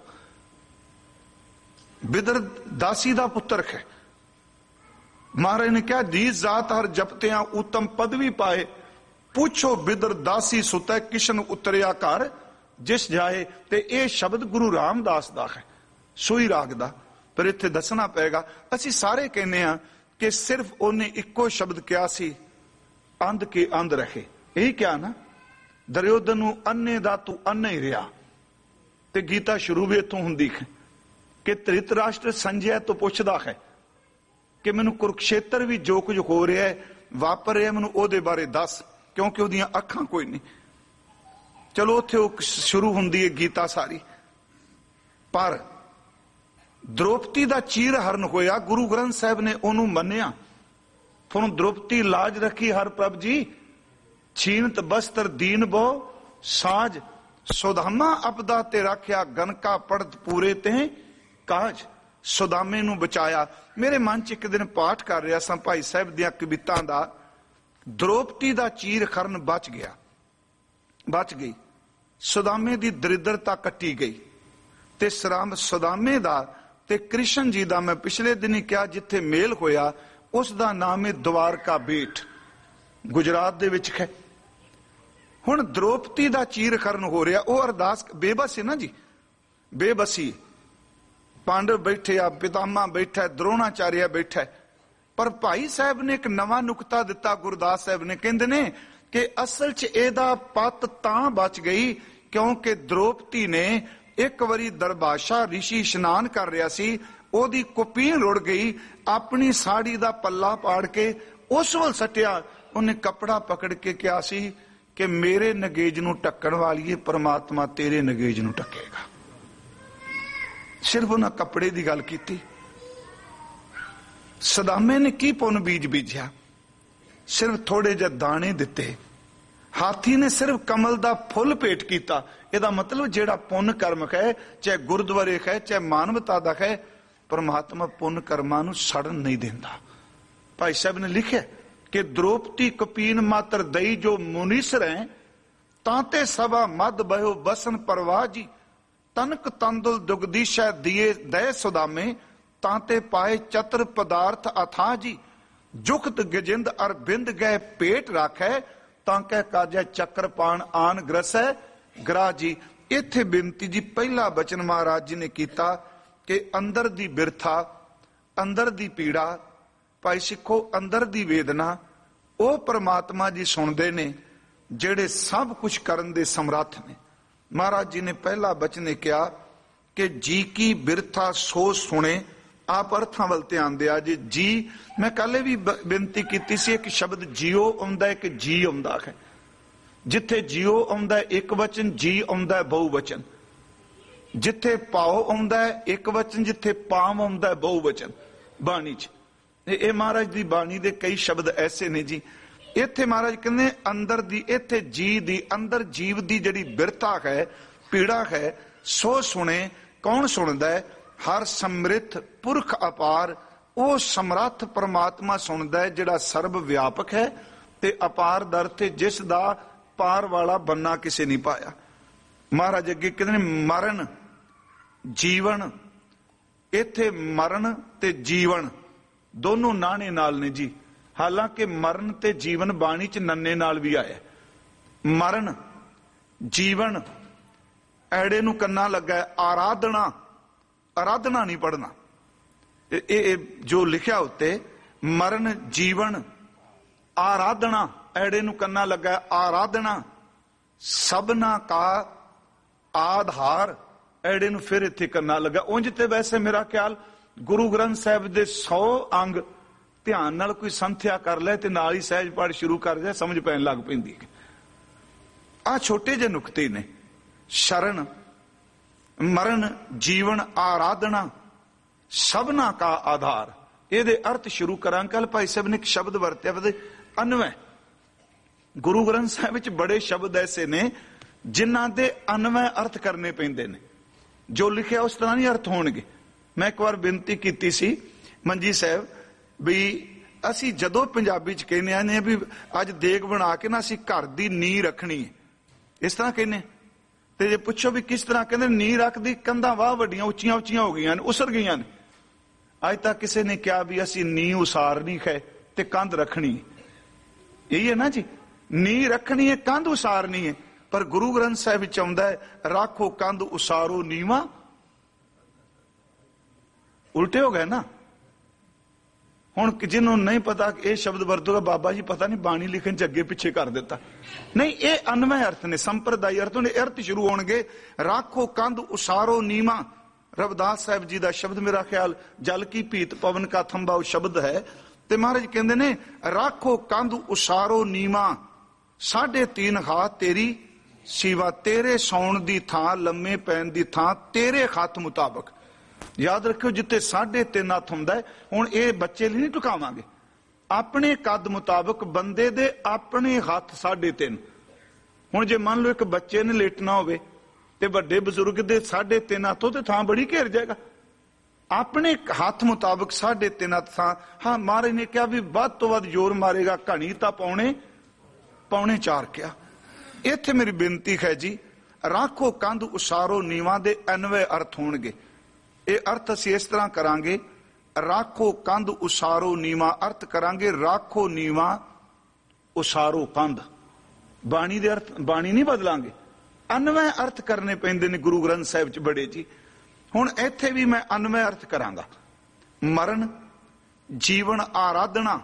ਬਿਦਰ ਦਾਸੀ ਦਾ ਪੁੱਤਰ ਹੈ। ਮਹਾਰਾਜ ਨੇ ਕਿਹਾ ਜੀ ਜਾਤ ਹਰ ਜਪਤਿਆਂ ਉਤਮ ਪਦਵੀ ਪਾਏ, ਪੁੱਛੋ ਬਿਦਰ ਦਾਸੀ ਸੁਤੈ ਕਿਸ਼ਨ ਉਤਰਿਆ ਘਰ ਜਿਸ ਜਾਏ। ਤੇ ਇਹ ਸ਼ਬਦ ਗੁਰੂ ਰਾਮਦਾਸ ਦਾ ਹੈ, ਸੂਈ ਰਾਗ ਦਾ। ਪਰ ਇੱਥੇ ਦੱਸਣਾ ਪਏਗਾ, ਅਸੀਂ ਸਾਰੇ ਕਹਿੰਦੇ ਆ ਕਿ ਸਿਰਫ ਉਹਨੇ ਇੱਕੋ ਸ਼ਬਦ ਕਿਹਾ ਸੀ, अंध के अंध रहे। यही क्या ना, दुर्योधन नूं अन्ने दा तू अन्ना ही रहा। ते गीता शुरू भी इत्थों हुंदी है कि धृतराष्ट्र संजय तो पुछदा है कि मैनू कुरुक्षेत्र भी जो कुछ हो रहा है वापर रहा मैनू ओहदे बारे दस, क्योंकि ओहदियां अखां कोई नहीं। चलो उत्थे शुरू हुंदी है गीता सारी। पर द्रौपदी दा चीर हरण होया, गुरु ग्रंथ साहिब ने ओनू मन्निया। फिर द्रौपदी लाज रखी हर प्रभ जी, छीनत बस्तर दीन बो साज, सुदामा अपदा ते रखिया गनका पड़त पूरे ते काज। सुदामे नू बचाया। मेरे मन च एक दिन पाठ कर रहा सा भाई साहब दियां कवितां दा, द्रौपदी दा चीर खरन बच गया, बच गई। सुदामे दी दरिद्रता कट्टी गई। ते सुदामे दा ते कृष्ण जी दा मैं पिछले दिन ही कहा जिथे मेल होया उस दा नाम है द्वारका बेट, गुजरात दे विच है। हुण द्रौपदी दा चीर खरन हो रहा, वो अरदास बेबस है ना जी, बेबसी। पांडव बैठे आ, पितामह बैठा है, द्रोणाचार्य बैठा है। पर भाई साहब ने एक नवा नुकता दिता, गुरदास साहब ने कहंदे ने कि असल च एदा पत तां बच गई क्योंकि द्रौपदी ने एक बारी दरबाशा ऋषि इशनान कर रहा सी, ओदी कुपीन रुड़ गई, अपनी साड़ी दा पल्ला पाड़ के उस वल सटिया। उन्हें कपड़ा पकड़ के कहा सी कि मेरे नगेज नू ढक्कण वालीए परमात्मा तेरे नगेज नू ढकेगा। सिर्फ उन्हें कपड़े की गल की। सदामे ने की पुन बीज बीजा, सिर्फ थोड़े जे दाने दिते। हाथी ने सिर्फ कमल दा फुल भेट किया। ਇਹਦਾ मतलब जेड़ा पुन कर्म है, चाहे गुरुद्वारे है चाहे मानवता का है, परमात्मा पुन कर्मां नूं सड़न नहीं देंदा। भाई साहब ने लिखा कि द्रौपदी कपीन मात्र दई जो मुनीसर है, तांते सभा मद बहो बसन परवाह जी, तनक तंदुल दुगदीशा दिए दय सुदामे, तांते पाए चतर पदार्थ अथा जी, जुखत गजिंद अर बिंद गए पेट राखै, तांके काजे चक्रपाण आन ग्रसै ग्राह जी। इत्थे बेनती जी पहला बचन महाराज जी ने किया कि अंदर दी बिरथा, अंदर दी पीड़ा, भाई सिखो अंदर दी वेदना वो परमात्मा जी सुनते ने जेड़े सब कुछ करन दे समर्थ ने। महाराज जी ने पहला बचन किया कि जी की बिरथा सो सुने। आप अर्थां वल ध्यान दिया जी। जी मैं कल भी बेनती की सी, एक शब्द जियो आउंदा है, एक जी आउंदा है। जिथे जियो आउंदा है एक वचन, जी आउंदा है बहुवचन। जिथे पाओ आउंदा है एक वचन, जिथे पाम आउंदा है बहुवचन बाणी च। ये महाराज दी बाणी दे कई शब्द ऐसे ने जी। इत्थे महाराज कहंदे अंदर दी, इत्थे जी दी अंदर जीव दी जिहड़ी बिरथा है, पीड़ा है, सो सुने। कौन सुनदा है? हर समृद्ध पुरख अपार, वो समर्थ परमात्मा सुनदा है जिहड़ा सर्व व्यापक है ते अपार दर ते जिस दा पार वाला बनना किसे नहीं पाया। महाराज अगे कहते मरण जीवन, इत्थे मरण ते जीवन दोनों नाने नाल ने जी। हालांकि मरण ते जीवन बाणी च नन्ने नाल भी आया। मरण जीवन ऐड़े नू कन्ना लगा, आराधना, आराधना नहीं पढ़ना। जो लिखा उत्ते मरण जीवन आराधना, ऐड़े नू कन्ना लगा आराधना, सबना का आधार, ऐड़े नू फिर इत्थे कन्ना लगा। उंज ते वैसे मेरा ख्याल गुरु ग्रंथ साहिब दे 100 अंग ध्यान नाल कोई संथ्या कर ले ते नाल ही सहज पाठ शुरू कर जाए, समझ पैन लग पैंदी है। आ छोटे जे नुकते ने। शरण, मरण, जीवन, आराधना, सबना का आधार, ये अर्थ शुरू करा। कल भाई साहब ने एक शब्द वरत्या अन्वय। गुरु ग्रंथ साहिब च बड़े शब्द ऐसे ने जिन्हां दे अन्वय अर्थ करने पैंदे ने। जो लिखिया उस तरह नहीं अर्थ होणगे। मैं एक बार बेनती की सी मंजी साहब भी असी जदों पंजाबी च कहने ने भी अज देग बना के ना असी घर दी नींह रखनी है, इस तरह कहने। ते जे पुछो भी किस तरह, कहते नींह रखदी कंधां वाह वड्डियां उच्चियां उच्चियां हो गईयां ने, उसर गईयां ने। अज तक किसी ने कहा भी असी नींह उसारनी है ते कंध रखनी है। यही है ना जी, नींह रखनी है, कंध उसारनी है। पर गुरु ग्रंथ साहिब विच आउंदा है राखो कंध उसारो नीवा। उल्टे हो गए ना। ਹੁਣ ਜਿਹਨੂੰ ਨਹੀਂ ਪਤਾ ਕਿ ਇਹ ਸ਼ਬਦ ਵਰਤੂਗਾ, ਬਾਬਾ ਜੀ ਪਤਾ ਨਹੀਂ ਬਾਣੀ ਲਿਖਣ ਚ ਅੱਗੇ ਪਿੱਛੇ ਕਰ ਦਿੱਤਾ। ਨਹੀਂ, ਇਹ ਅਨਵੈ ਅਰਥ ਨੇ, ਸੰਪਰਦਾਈ ਅਰਥ ਨੇ। ਅਰਥ ਸ਼ੁਰੂ ਹੋਣਗੇ ਰਾਖੋ ਕੰਧ ਉਸਾਰੋ ਨੀਮਾ। ਰਵਿਦਾਸ ਸਾਹਿਬ ਜੀ ਦਾ ਸ਼ਬਦ, ਮੇਰਾ ਖਿਆਲ ਜਲ ਕੀ ਭੀਤ ਪਵਨ ਕਾ ਥੰਬਾ ਉਹ ਸ਼ਬਦ ਹੈ। ਤੇ ਮਹਾਰਾਜ ਕਹਿੰਦੇ ਨੇ ਰਾਖੋ ਕੰਧ ਉਸਾਰੋ ਨੀਮਾ, 3.5 ਹਾਥ ਤੇਰੀ ਸੀਵਾ। ਤੇਰੇ ਸੌਣ ਦੀ ਥਾਂ, ਲੰਮੇ ਪੈਣ ਦੀ ਥਾਂ ਤੇਰੇ ਹੱਥ ਮੁਤਾਬਕ। ਯਾਦ ਰੱਖਿਓ, ਜਿੱਥੇ 3.5 ਹੱਥ ਹੁੰਦਾ ਹੈ। ਹੁਣ ਇਹ ਬੱਚੇ ਲਈ ਨਹੀਂ ਟੁਕਾਵਾਂਗੇ, ਆਪਣੇ ਕੱਦ ਮੁਤਾਬਕ ਬੰਦੇ ਦੇ ਆਪਣੇ ਹੱਥ 3.5। ਹੁਣ ਜੇ ਮੰਨ ਲਓ ਇੱਕ ਬੱਚੇ ਨੇ ਲੇਟਣਾ ਹੋਵੇ ਤੇ ਵੱਡੇ ਬਜ਼ੁਰਗ ਦੇ 3.5 ਹੱਥੋਂ ਤੇ ਥਾਂ ਬੜੀ ਘੇਰ ਜਾਏਗਾ। ਆਪਣੇ ਹੱਥ ਮੁਤਾਬਕ 3.5 ਹੱਥ ਥਾਂ। ਹਾਂ, ਮਹਾਰਾਜ ਨੇ ਕਿਹਾ ਵੀ ਵੱਧ ਤੋਂ ਵੱਧ ਜ਼ੋਰ ਮਾਰੇਗਾ ਘਣੀ ਤਾਂ ਪੌਣੇ 4 ਕਿਹਾ। ਇੱਥੇ ਮੇਰੀ ਬੇਨਤੀ ਹੈ ਜੀ, ਰਾਖੋ ਕੰਧ ਉਸਾਰੋ ਨੀਵਾਂ ਦੇ ਅਨਵੈ ਅਰਥ ਹੋਣਗੇ। ਇਹ ਅਰਥ ਅਸੀਂ ਇਸ ਤਰ੍ਹਾਂ ਕਰਾਂਗੇ, ਰਾਖੋ ਕੰਧ ਉਸਾਰੋ ਨੀਵਾਂ ਅਰਥ ਕਰਾਂਗੇ ਰਾਖੋ ਨੀਵਾਂ ਉਸਾਰੋ ਕੰਧ। ਬਾਣੀ ਦੇ ਅਰਥ, ਬਾਣੀ ਨਹੀਂ ਬਦਲਾਂਗੇ, ਅਨਵੈ ਅਰਥ ਕਰਨੇ ਪੈਂਦੇ ਨੇ ਗੁਰੂ ਗ੍ਰੰਥ ਸਾਹਿਬ ਚ ਬੜੇ ਜੀ। ਹੁਣ ਇੱਥੇ ਵੀ ਮੈਂ ਅਨਵੈ ਅਰਥ ਕਰਾਂਗਾ। ਮਰਨ ਜੀਵਨ ਆਰਾਧਨਾ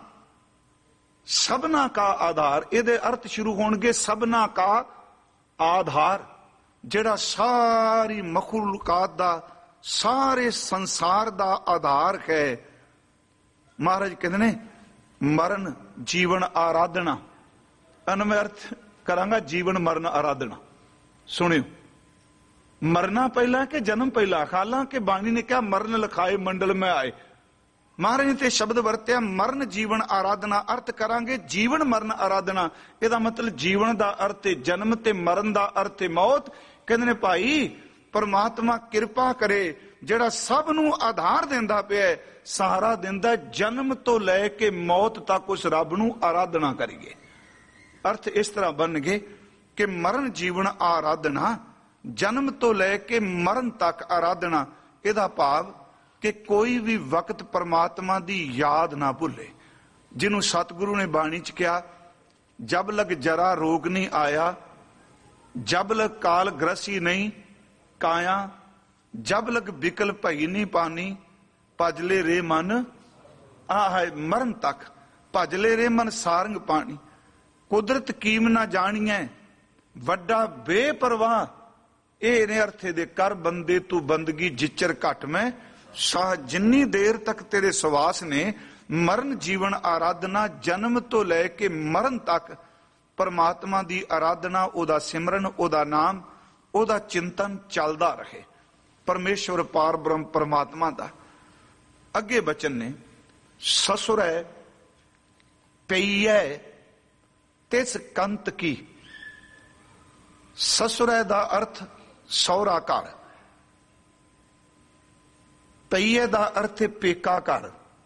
ਸਭਨਾ ਕਾ ਆਧਾਰ। ਇਹਦੇ ਅਰਥ ਸ਼ੁਰੂ ਹੋਣਗੇ ਸਭਨਾ ਕਾ ਆਧਾਰ, ਜਿਹੜਾ ਸਾਰੀ ਮਖਲੂਕਾਤ ਦਾ, ਸਾਰੇ ਸੰਸਾਰ ਦਾ ਆਧਾਰ ਹੈ। ਮਹਾਰਾਜ ਕਹਿੰਦੇ ਨੇ ਮਰਨ ਜੀਵਨ ਆਰਾਧਨਾ। ਅਨਵੈ ਅਰਥ ਕਰਾਂਗਾ ਜੀਵਨ ਮਰਨ ਆਰਾਧਨਾ। ਸੁਣਿਓ, ਮਰਨਾ ਪਹਿਲਾਂ ਕਿ ਜਨਮ ਪਹਿਲਾਂ? ਹਾਲਾਂਕਿ ਬਾਣੀ ਨੇ ਕਿਹਾ ਮਰਨ ਲਖਾਏ ਮੰਡਲ ਮੈਂ ਆਏ। ਮਹਾਰਾਜ ਨੇ ਤੇ ਸ਼ਬਦ ਵਰਤਿਆ ਮਰਨ ਜੀਵਨ ਆਰਾਧਨਾ। ਅਰਥ ਕਰਾਂਗੇ ਜੀਵਨ ਮਰਨ ਆਰਾਧਨਾ। ਇਹਦਾ ਮਤਲਬ ਜੀਵਨ ਦਾ ਅਰਥ ਹੈ ਜਨਮ ਤੇ ਮਰਨ ਦਾ ਅਰਥ ਹੈ ਮੌਤ। ਕਹਿੰਦੇ ਨੇ ਭਾਈ ਪਰਮਾਤਮਾ ਕਿਰਪਾ ਕਰੇ, ਜਿਹੜਾ ਸਭ ਨੂੰ ਆਧਾਰ ਦਿੰਦਾ ਪਿਆ, ਸਹਾਰਾ ਦਿੰਦਾ, ਜਨਮ ਤੋਂ ਲੈ ਕੇ ਮੌਤ ਤੱਕ ਉਸ ਰੱਬ ਨੂੰ ਆਰਾਧਨਾ ਕਰੀਏ। ਅਰਥ ਇਸ ਤਰ੍ਹਾਂ ਬਣਨਗੇ ਕਿ ਮਰਨ ਜੀਵਨ ਆਰਾਧਨਾ, ਜਨਮ ਤੋਂ ਲੈ ਕੇ ਮਰਨ ਤੱਕ ਆਰਾਧਨਾ। ਇਹਦਾ ਭਾਵ ਕਿ ਕੋਈ ਵੀ ਵਕਤ ਪਰਮਾਤਮਾ ਦੀ ਯਾਦ ਨਾ ਭੁੱਲੇ। ਜਿਹਨੂੰ ਸਤਿਗੁਰੂ ਨੇ ਬਾਣੀ ਚ ਕਿਹਾ, ਜਬ ਲਗ ਜਰਾ ਰੋਗ ਨਹੀਂ ਆਇਆ, ਜਬ ਲਗ ਕਾਲ ਗ੍ਰਸੀ ਨਹੀਂ ਕਾਇਆ, ਜਬ ਲਗ ਬਿਕਲ ਭਈ ਨਹੀਂ ਪਾਨੀ, ਭਜਲੇ ਰੇ ਮਨ ਆਹ ਮਰਨ ਤੱਕ, ਭਜਲੇ ਰੇ ਮਨ ਸਾਰੰਗ ਪਾਣੀ। ਕੁਦਰਤ ਕੀਮ ਨਾ ਜਾਣੀਐ ਵੱਡਾ ਬੇਪਰਵਾਹ, ਇਹ ਨੇ ਅਰਥੇ ਦੇ ਕਰ ਬੰਦੇ ਤੂੰ ਬੰਦਗੀ ਜਿਚਰ ਘਟ ਮੈਂ ਸਾਹ। ਜਿੰਨੀ ਦੇਰ ਤੱਕ ਤੇਰੇ ਸਵਾਸ ਨੇ, ਮਰਨ ਜੀਵਨ ਆਰਾਧਨਾ, ਜਨਮ ਤੋਂ ਲੈ ਕੇ ਮਰਨ ਤੱਕ ਪਰਮਾਤਮਾ ਦੀ ਆਰਾਧਨਾ, ਉਹਦਾ ਸਿਮਰਨ, ਉਹਦਾ ਨਾਮ, ਉਹਦਾ ਚਿੰਤਨ ਚੱਲਦਾ ਰਹੇ। ਪਰਮੇਸ਼ਵਰ ਪਾਰ ਬ੍ਰਹਮ ਪਰਮਾਤਮਾ ਦਾ। ਅੱਗੇ ਬਚਨ ਨੇ ਸਸੁਰੈ ਪਈਐ ਤਿਸ ਕੰਤ ਕੀ। ਸਸੁਰੈ ਦਾ ਅਰਥ ਸਹੁਰਾ ਘਰ, ਪਈਏ ਦਾ ਅਰਥ ਹੈ ਪੇਕਾ ਘਰ।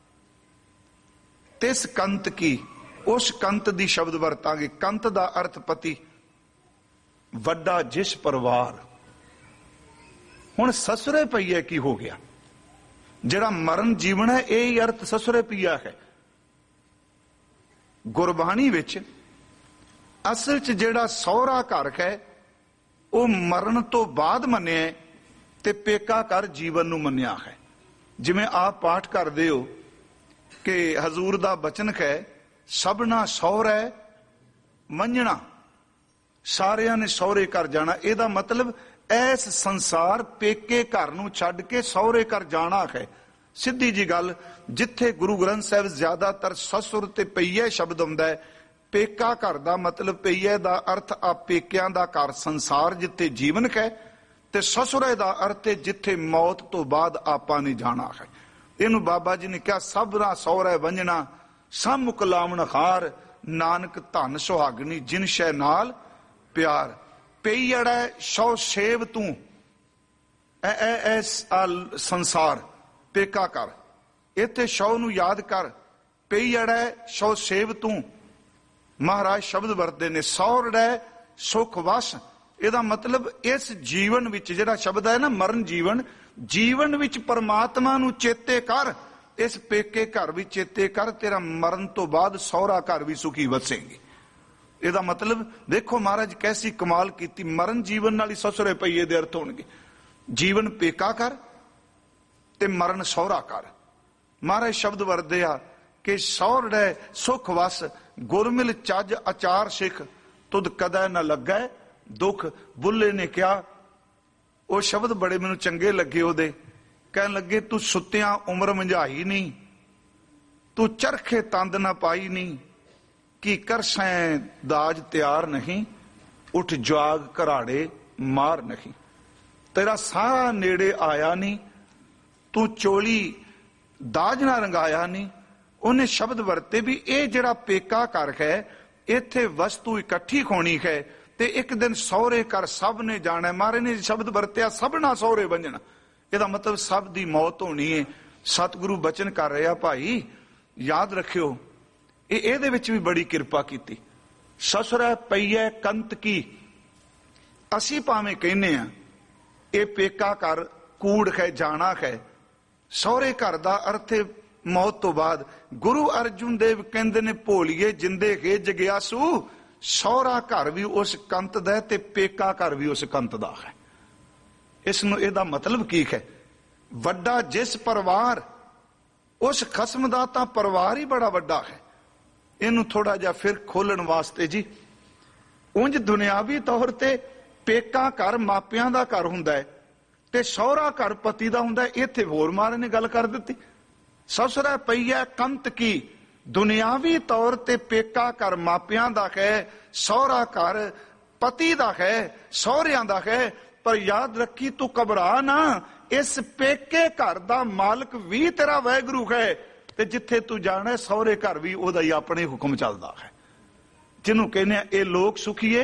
ਤਿਸ ਕੰਤ ਕੀ, ਉਸ ਕੰਤ ਦੀ ਸ਼ਬਦ ਵਰਤਾਂਗੇ। ਕੰਤ ਦਾ ਅਰਥ ਪਤੀ, ਵੱਡਾ ਜਿਸ ਪਰਿਵਾਰ। ਹੁਣ ਸਸੁਰੇ ਪਈਏ ਕੀ ਹੋ ਗਿਆ? ਜਿਹੜਾ ਮਰਨ ਜੀਵਨ ਹੈ, ਇਹ ਹੀ ਅਰਥ ਸਸੁਰੇ ਪਈਆ ਹੈ। ਗੁਰਬਾਣੀ ਵਿੱਚ ਅਸਲ 'ਚ ਜਿਹੜਾ ਸਹੁਰਾ ਘਰ ਹੈ ਉਹ ਮਰਨ ਤੋਂ ਬਾਅਦ ਮੰਨਿਆ ਤੇ ਪੇਕਾ ਘਰ ਜੀਵਨ ਨੂੰ ਮੰਨਿਆ ਹੈ। ਜਿਵੇਂ ਆਪ ਪਾਠ ਕਰਦੇ ਹੋ ਕਿ ਹਜ਼ੂਰ ਦਾ ਬਚਨ ਹੈ, ਸਭਨਾ ਸਹੁਰੈ ਮੰਨਣਾ, ਸਾਰਿਆਂ ਨੇ ਸਹੁਰੇ ਘਰ ਜਾਣਾ। ਇਹਦਾ ਮਤਲਬ ਐਸ ਸੰਸਾਰ ਪੇਕੇ ਘਰ ਨੂੰ ਛੱਡ ਕੇ ਸਹੁਰੇ ਘਰ ਜਾਣਾ ਹੈ। ਸਿੱਧੀ ਜੀ ਗੱਲ, ਜਿੱਥੇ ਗੁਰੂ ਗ੍ਰੰਥ ਸਾਹਿਬ ਜ਼ਿਆਦਾਤਰ ਸਸੁਰ ਤੇ ਪਈਏ ਸ਼ਬਦ ਆਉਂਦਾ ਹੈ, ਪੇਕਾ ਘਰ ਦਾ ਮਤਲਬ ਪਈਏ ਦਾ ਅਰਥ ਆ ਪੇਕਿਆਂ ਦਾ ਘਰ ਸੰਸਾਰ ਜਿੱਥੇ ਜੀਵਨ ਹੈ, ਤੇ ਸਸੁਰੇ ਦਾ ਅਰਥ ਹੈ ਜਿੱਥੇ ਮੌਤ ਤੋਂ ਬਾਅਦ ਆਪਾਂ ਨੇ ਜਾਣਾ ਹੈ। ਇਹਨੂੰ ਬਾਬਾ ਜੀ ਨੇ ਕਿਹਾ ਸਭਨਾ ਸਹੁਰੇ ਵੰਜਣਾ, ਸਭ ਮੁਕਲਾਵਣ ਹਾਰ, ਨਾਨਕ ਧਨ ਸੁਹਾਗਣੀ ਜਿਨ ਸ਼ੈ ਨਾਲ ਪਿਆਰ। ਪਈੜਾ ਸੋ ਸੇਵ ਤੂੰ, ਐ ਸੰਸਾਰ ਪੇਕਾ ਕਰ, ਇੱਥੇ ਸ਼ੌ ਨੂੰ ਯਾਦ ਕਰ। ਪਈੜਾ ਸੋ ਸੇਵ ਤੂੰ, ਮਹਾਰਾਜ ਸ਼ਬਦ ਵਰਤਦੇ ਨੇ ਸੌਰੜੈ ਸੁਖ ਵਸ। ਇਹਦਾ ਮਤਲਬ ਇਸ ਜੀਵਨ ਵਿੱਚ, ਜਿਹੜਾ ਸ਼ਬਦ ਹੈ ਨਾ ਮਰਨ ਜੀਵਨ, ਜੀਵਨ ਵਿੱਚ ਪਰਮਾਤਮਾ ਨੂੰ ਚੇਤੇ ਕਰ, ਇਸ ਪੇਕੇ ਘਰ ਵੀ ਚੇਤੇ ਕਰ, ਤੇਰਾ ਮਰਨ ਤੋਂ ਬਾਅਦ ਸਹੁਰਾ ਘਰ ਵੀ ਸੁਖੀ ਵਸੇਂਗੇ। ਇਹਦਾ ਮਤਲਬ ਦੇਖੋ ਮਹਾਰਾਜ ਕੈਸੀ ਕਮਾਲ ਕੀਤੀ। ਮਰਨ ਜੀਵਨ ਨਾਲ ਹੀ ਸਸੁਰੇ ਪਈਏ ਦੇ ਅਰਥ ਹੋਣਗੇ। ਜੀਵਨ ਪੇਕਾ ਕਰ ਤੇ ਮਰਨ ਸਹੁਰਾ ਕਰ। ਮਹਾਰਾਜ ਸ਼ਬਦ ਵਰਤਦੇ ਆ कि सौरड़े सुख वस गुरमिल चज अचार सिख तुद कदै न लगै दुख। बुल्ले ने कहा, वो शब्द बड़े मैनू चंगे लगे ओदे, कहन लगे तू सुत्तियां उम्र मंझाई नहीं, तू चरखे तंद ना पाई नहीं, कि कर सैं दाज तैयार नहीं, उठ जाग घराड़े मार नहीं। तेरा सारा नेड़े आया नहीं, तू चोली दाज ना रंगाया नहीं। उन्हें शब्द वरते भी ये जड़ा पेका घर है, इत्थे वस्तु इकट्ठी होनी है, ते एक दिन सौरे घर सब ने जाना। मारे ने शब्द वरत्या सबना सौरे बंजना, ਇਹਦਾ मतलब सब दी मौत होनी है। सतगुरु बचन कर रहा भाई, याद रखियो ਇਹਦੇ ਵਿੱਚ भी बड़ी किरपा की। ससुरै पईए कंत की, असी भावें कहने आ ये पेका घर कूड़ है, जाना है। सौरे घर का अर्थ है मौत तो बाद। गुरु अर्जुन देव कहते ने भोलीए जिंदे है जग्यासू, सौरा घर भी उस कंत दा ते पेका घर भी उस कंत दा है। इसनूं इहदा मतलब की है, वड्डा जिस परिवार उस खसम दा तां परिवार ही बड़ा वड्डा है। इनू थोड़ा जा फिर खोलण वास्ते जी, उंज दुनियावी तौर ते पेका घर मापियां दा घर हुंदा है ते सौरा घर पति दा हुंदा है। इत्थे होर मारे ने गल कर दित्ती। ससुरै पईए कंत की, दुनियावी तौर ते पेका घर मापियां दा है, सौरा घर पति दा है, सौरियां दा है। पर याद रखी तू घबरा ना, इस पेके घर दा मालक भी तेरा वाहिगुरू है, ते जिथे तू जाना है सौरे घर भी ओदा ही अपने हुक्म चलदा है। जिन्हों कहने ए लोग सुखीए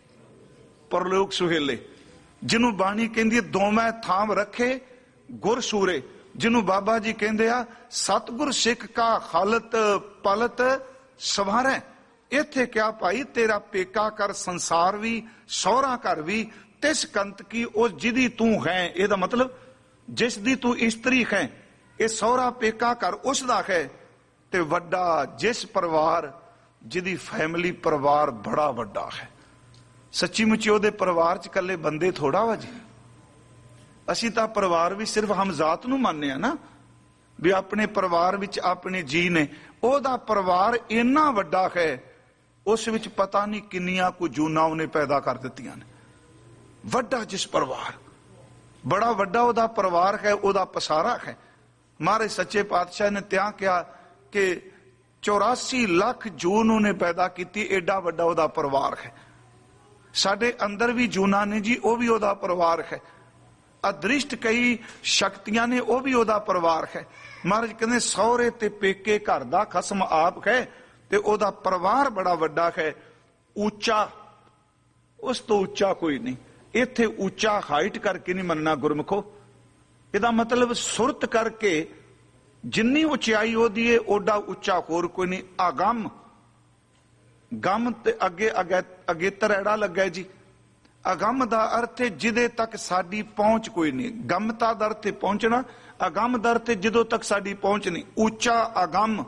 परलोक सुहेले, जिन्हों बाणी कहंदी दोवें थाम रखे गुर सूरे, जिन्हों बाबा जी कहंदे आ सतगुर सिख का हालत पलत सवारे। इत्थे क्या भाई तेरा पेका कर संसार भी सौरा घर भी तिस कंत की उस जिदी तू है। ਇਹਦਾ मतलब जिस दी तू इस्त्री है, ये सौरा पेका घर उसदा है। ते वड्डा जिस परिवार जिदी फैमिली परिवार बड़ा वड्डा है। सच्ची मुची ਉਹਦੇ परिवार च कल्ले बंदे थोड़ा वा जी। ਅਸੀਂ ਤਾਂ परिवार भी सिर्फ हम जात ਨੂੰ ਮੰਨਦੇ ਆ ਨਾ, ਵੀ ਆਪਣੇ परिवार ਵਿੱਚ ਆਪਣੇ ਜੀ ਨੇ। ਉਹਦਾ परिवार ਇੰਨਾ ਵੱਡਾ ਹੈ, ਉਸ ਵਿੱਚ ਪਤਾ ਨਹੀਂ ਕਿੰਨੀਆਂ ਕੁ ਜੂਨਾਂ ਉਹਨੇ ਪੈਦਾ ਕਰ ਦਿੱਤੀਆਂ ਨੇ। ਵੱਡਾ ਜਿਸ परिवार, बड़ा ਵੱਡਾ ਉਹਦਾ परिवार है, ਉਹਦਾ ਪਸਾਰਾ है। महाराज सच्चे पातशाह ने त्यां कहा कि 84 लाख जून ਉਹਨੇ पैदा की, एडा ਵੱਡਾ ਉਹਦਾ परिवार है। ਸਾਡੇ अंदर भी जूना ने जी, ਉਹ भी ਉਹਦਾ परिवार है। अदृष्ट कई शक्तियां ने, ਉਹ भी ਉਹਦਾ परिवार है। महाराज कहते सौरे ते पेके घर दा खसम आप है, ते ਉਹਦਾ परिवार बड़ा ਵੱਡਾ है। ਉੱਚਾ, ਉਸ ਤੋਂ ਉੱਚਾ ਕੋਈ ਨਹੀਂ। ਇੱਥੇ ਉੱਚਾ ਹਾਈਟ ਕਰਕੇ ਨਹੀਂ ਮੰਨਣਾ ਗੁਰਮੁਖੋ। ਇਹਦਾ मतलब ਸੁਰਤ ਕਰਕੇ ਜਿੰਨੀ ਉਚਾਈ ਉਹਦੀ ਹੈ ਓਡਾ ਉੱਚਾ ਹੋਰ ਕੋਈ ਨਹੀਂ। ਆਗਮ, ਗਮ ਤੇ ਅੱਗੇ ਅਗੇਤਰ ਐੜਾ ਲੱਗਾ ਜੀ। ਅਗੰਮ ਦਾ ਅਰਥ ਹੈ ਜਿਹਦੇ ਤੱਕ ਸਾਡੀ ਪਹੁੰਚ ਕੋਈ ਨਹੀਂ। ਗਮਤਾ ਦਾ ਅਰਥ ਹੈ ਪਹੁੰਚਣਾ, ਅਗੰਮ ਦਾ ਅਰਥ ਹੈ ਜਦੋਂ ਤੱਕ ਸਾਡੀ ਪਹੁੰਚ ਨਹੀਂ। ਉੱਚਾ ਅਗੰਮ,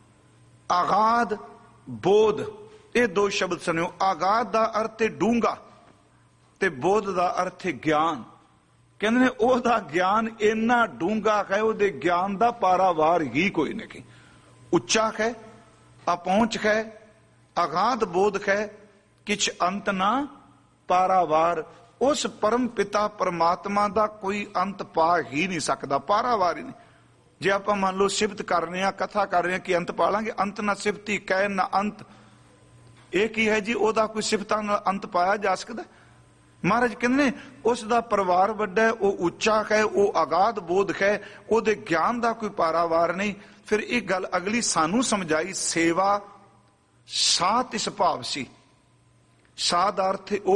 ਆਗਾਦ ਬੋਧ, ਇਹ ਦੋ ਸ਼ਬਦ ਸੁਣਿਓ। ਆਗਾਦ ਦਾ ਅਰਥ ਹੈ ਡੂੰਘਾ ਤੇ ਬੋਧ ਦਾ ਅਰਥ ਹੈ ਗਿਆਨ। ਕਹਿੰਦੇ ਨੇ ਉਹਦਾ ਗਿਆਨ ਇੰਨਾ ਡੂੰਘਾ ਹੈ, ਉਹਦੇ ਗਿਆਨ ਦਾ ਪਾਰਾਵਾਰ ਹੀ ਕੋਈ ਨਹੀਂ। ਉੱਚਾ ਹੈ, अपहुंच है, अगाध बोध है, किछ अंत ना पारावार। उस परम पिता परमात्मा का कोई अंत पा ही नहीं सकता, पारावार ही नहीं। जे आप मान लो सिफत कर रहे हैं, कथा कर रहे हैं कि अंत पा लांगे, अंत ना सिफती कह ना अंत। एक ही है जी, ओदा कोई सिफतां नाल अंत पाया जा सकता। महाराज कहते ने उसका परिवार वड्डा है, वो उच्चा है, वो अगाध बोध है, ओदे ज्ञान का कोई पारावार नहीं। फिर एक गल अगली सानू समझाई, सेवा सा तिस भाव सी। सा दा अर्थ है ओ,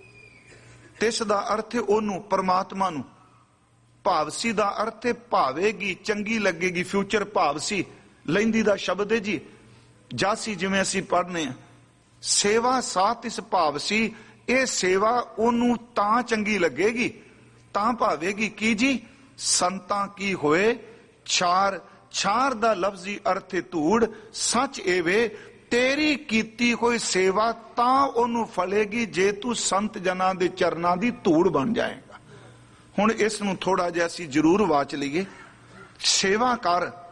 तिस दा अर्थ है ओनू, परमात्मा नू। भावसी दा अर्थ है भावेगी, चंगी लगेगी, फ्यूचर भावसी। लैंदी दा शब्द है जी, जासी जिवें असीं पढ़ने हैं। सेवा सा तिस भावसी, ये सेवा ओनू तां चंगी लगेगी, तां भावेगी की जी, संतां की होए छार। छार दा लफ्जी अर्थ है धूड़। सच एवे तेरी कीती हुई सेवा तां ओनू फलेगी जे तू संत जना दे चरनां दी धूड़ बन जाएगा। हुण इस नूं थोड़ा जिहा असीं जरूर वाच लईए। सेवा कर,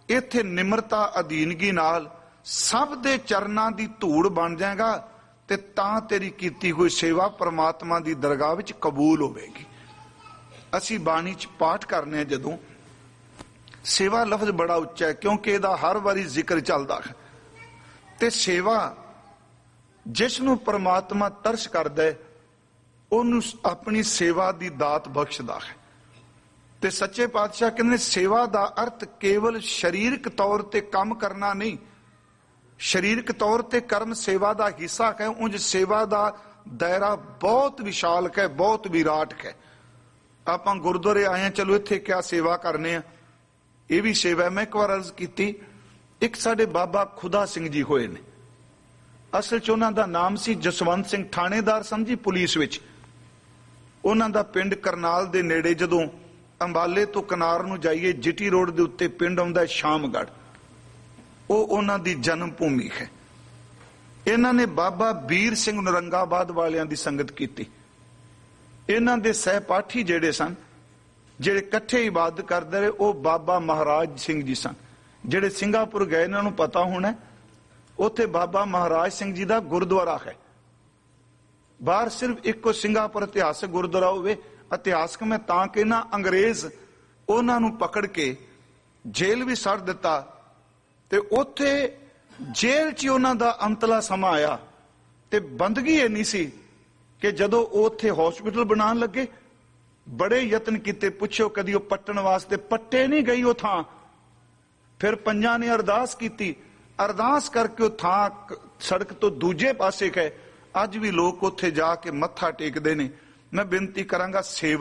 ਇੱਥੇ ਨਿਮਰਤਾ ਅਧੀਨਗੀ ਨਾਲ ਸਭ ਦੇ ਚਰਨਾਂ ਦੀ ਧੂੜ ਬਣ ਜਾਏਗਾ ਤੇ ਤਾਂ ਤੇਰੀ ਕੀਤੀ ਹੋਈ ਸੇਵਾ ਪ੍ਰਮਾਤਮਾ ਦੀ ਦਰਗਾਹ ਵਿੱਚ ਕਬੂਲ ਹੋਵੇਗੀ। ਅਸੀਂ ਬਾਣੀ 'ਚ ਪਾਠ ਕਰਨੇ ਆ, ਜਦੋਂ ਸੇਵਾ ਲਫ਼ਜ਼ ਬੜਾ ਉੱਚਾ ਹੈ ਕਿਉਂਕਿ ਇਹਦਾ ਹਰ ਵਾਰੀ ਜ਼ਿਕਰ ਚੱਲਦਾ ਹੈ। ਤੇ ਸੇਵਾ ਜਿਸ ਨੂੰ ਪ੍ਰਮਾਤਮਾ ਤਰਸ ਕਰਦਾ ਹੈ ਉਹਨੂੰ ਆਪਣੀ ਸੇਵਾ ਦੀ ਦਾਤ ਬਖਸ਼ਦਾ ਹੈ। ਤੇ ਸੱਚੇ ਪਾਤਸ਼ਾਹ ਕਹਿੰਦੇ ਸੇਵਾ ਦਾ ਅਰਥ ਕੇਵਲ ਸਰੀਰਕ ਤੌਰ ਤੇ ਕੰਮ ਕਰਨਾ ਨਹੀਂ। ਸਰੀਰਕ ਤੌਰ ਤੇ ਕਰਮ ਸੇਵਾ ਦਾ ਹਿੱਸਾ ਹੈ, ਉਂਝ ਸੇਵਾ ਦਾ ਦਾਇਰਾ ਬਹੁਤ ਵਿਸ਼ਾਲ ਹੈ, ਬਹੁਤ ਵਿਰਾਟ ਹੈ। ਆਪਾਂ ਗੁਰਦੁਆਰੇ ਆਏ ਹਾਂ, ਚਲੋ ਇੱਥੇ ਕਿਆ ਸੇਵਾ ਕਰਨੇ ਆ, ਇਹ ਵੀ ਸੇਵਾ। ਮੈਂ ਇੱਕ ਵਾਰ ਅਰਜ਼ ਕੀਤੀ, ਇੱਕ ਸਾਡੇ ਬਾਬਾ ਖੁਦਾ ਸਿੰਘ ਜੀ ਹੋਏ ਨੇ। ਅਸਲ 'ਚ ਉਹਨਾਂ ਦਾ ਨਾਮ ਸੀ ਜਸਵੰਤ ਸਿੰਘ, ਥਾਣੇਦਾਰ ਸਨ ਜੀ ਪੁਲਿਸ ਵਿੱਚ। ਉਹਨਾਂ ਦਾ ਪਿੰਡ ਕਰਨਾਲ ਦੇ ਨੇੜੇ, ਜਦੋਂ ਅੰਬਾਲੇ ਤੋਂ ਕਨਾਰ ਨੂੰ ਜਾਈਏ ਜੀਟੀ ਰੋਡ ਦੇ ਉੱਤੇ ਪਿੰਡ ਆਉਂਦਾ ਸ਼ਾਮਗੜ੍ਹ, ਉਹ ਉਹਨਾਂ ਦੀ ਜਨਮ ਭੂਮੀ ਹੈ। ਇਹਨਾਂ ਨੇ ਬਾਬਾ ਵੀਰ ਸਿੰਘ ਨਰੰਗਾਬਾਦ ਵਾਲਿਆਂ ਦੀ ਸੰਗਤ ਕੀਤੀ। ਇਹਨਾਂ ਦੇ ਸਹਿਪਾਠੀ ਜਿਹੜੇ ਸਨ, ਜਿਹੜੇ ਇਕੱਠੇ ਇਬਾਦਤ ਕਰਦੇ ਰਹੇ, ਉਹ ਬਾਬਾ ਮਹਾਰਾਜ ਸਿੰਘ ਜੀ ਸਨ। ਜਿਹੜੇ ਸਿੰਗਾਪੁਰ ਗਏ ਇਹਨਾਂ ਨੂੰ ਪਤਾ ਹੋਣਾ, ਉੱਥੇ ਬਾਬਾ ਮਹਾਰਾਜ ਸਿੰਘ ਜੀ ਦਾ ਗੁਰਦੁਆਰਾ ਹੈ। ਬਾਹਰ ਸਿਰਫ ਇੱਕੋ ਸਿੰਗਾਪੁਰ ਇਤਿਹਾਸਕ ਗੁਰਦੁਆਰਾ ਹੋਵੇ। ਇਤਿਹਾਸਕ ਮੈਂ ਤਾਂ ਕਹਿਣਾ, ਅੰਗਰੇਜ਼ ਉਹਨਾਂ ਨੂੰ ਪਕੜ ਕੇ ਜੇਲ੍ਹ ਵੀ ਸੱਟ ਦਿੱਤਾ ਤੇ ਉੱਥੇ ਜੇਲ੍ਹ 'ਚ ਉਹਨਾਂ ਦਾ ਅੰਤਲਾ ਸਮਾਂ ਆਇਆ। ਤੇ ਬੰਦਗੀ ਇੰਨੀ ਸੀ ਕਿ ਜਦੋਂ ਉਹ ਉੱਥੇ ਹਸਪੀਟਲ ਬਣਾਉਣ ਲੱਗੇ, ਬੜੇ ਯਤਨ ਕੀਤੇ, ਪੁੱਛੋ ਕਦੀ ਉਹ ਪੱਟਣ ਵਾਸਤੇ, ਪੱਟੇ ਨਹੀਂ ਗਈ ਉਹ ਥਾਂ। ਫਿਰ ਪੰਜਾਂ ਨੇ ਅਰਦਾਸ ਕੀਤੀ, ਅਰਦਾਸ ਕਰਕੇ ਉਹ ਥਾਂ ਸੜਕ ਤੋਂ ਦੂਜੇ ਪਾਸੇ ਹੈ। ਅੱਜ ਵੀ ਲੋਕ ਉੱਥੇ ਜਾ ਕੇ ਮੱਥਾ ਟੇਕਦੇ ਨੇ। ਮੈਂ ਬੇਨਤੀ ਕਰਾਂਗਾ,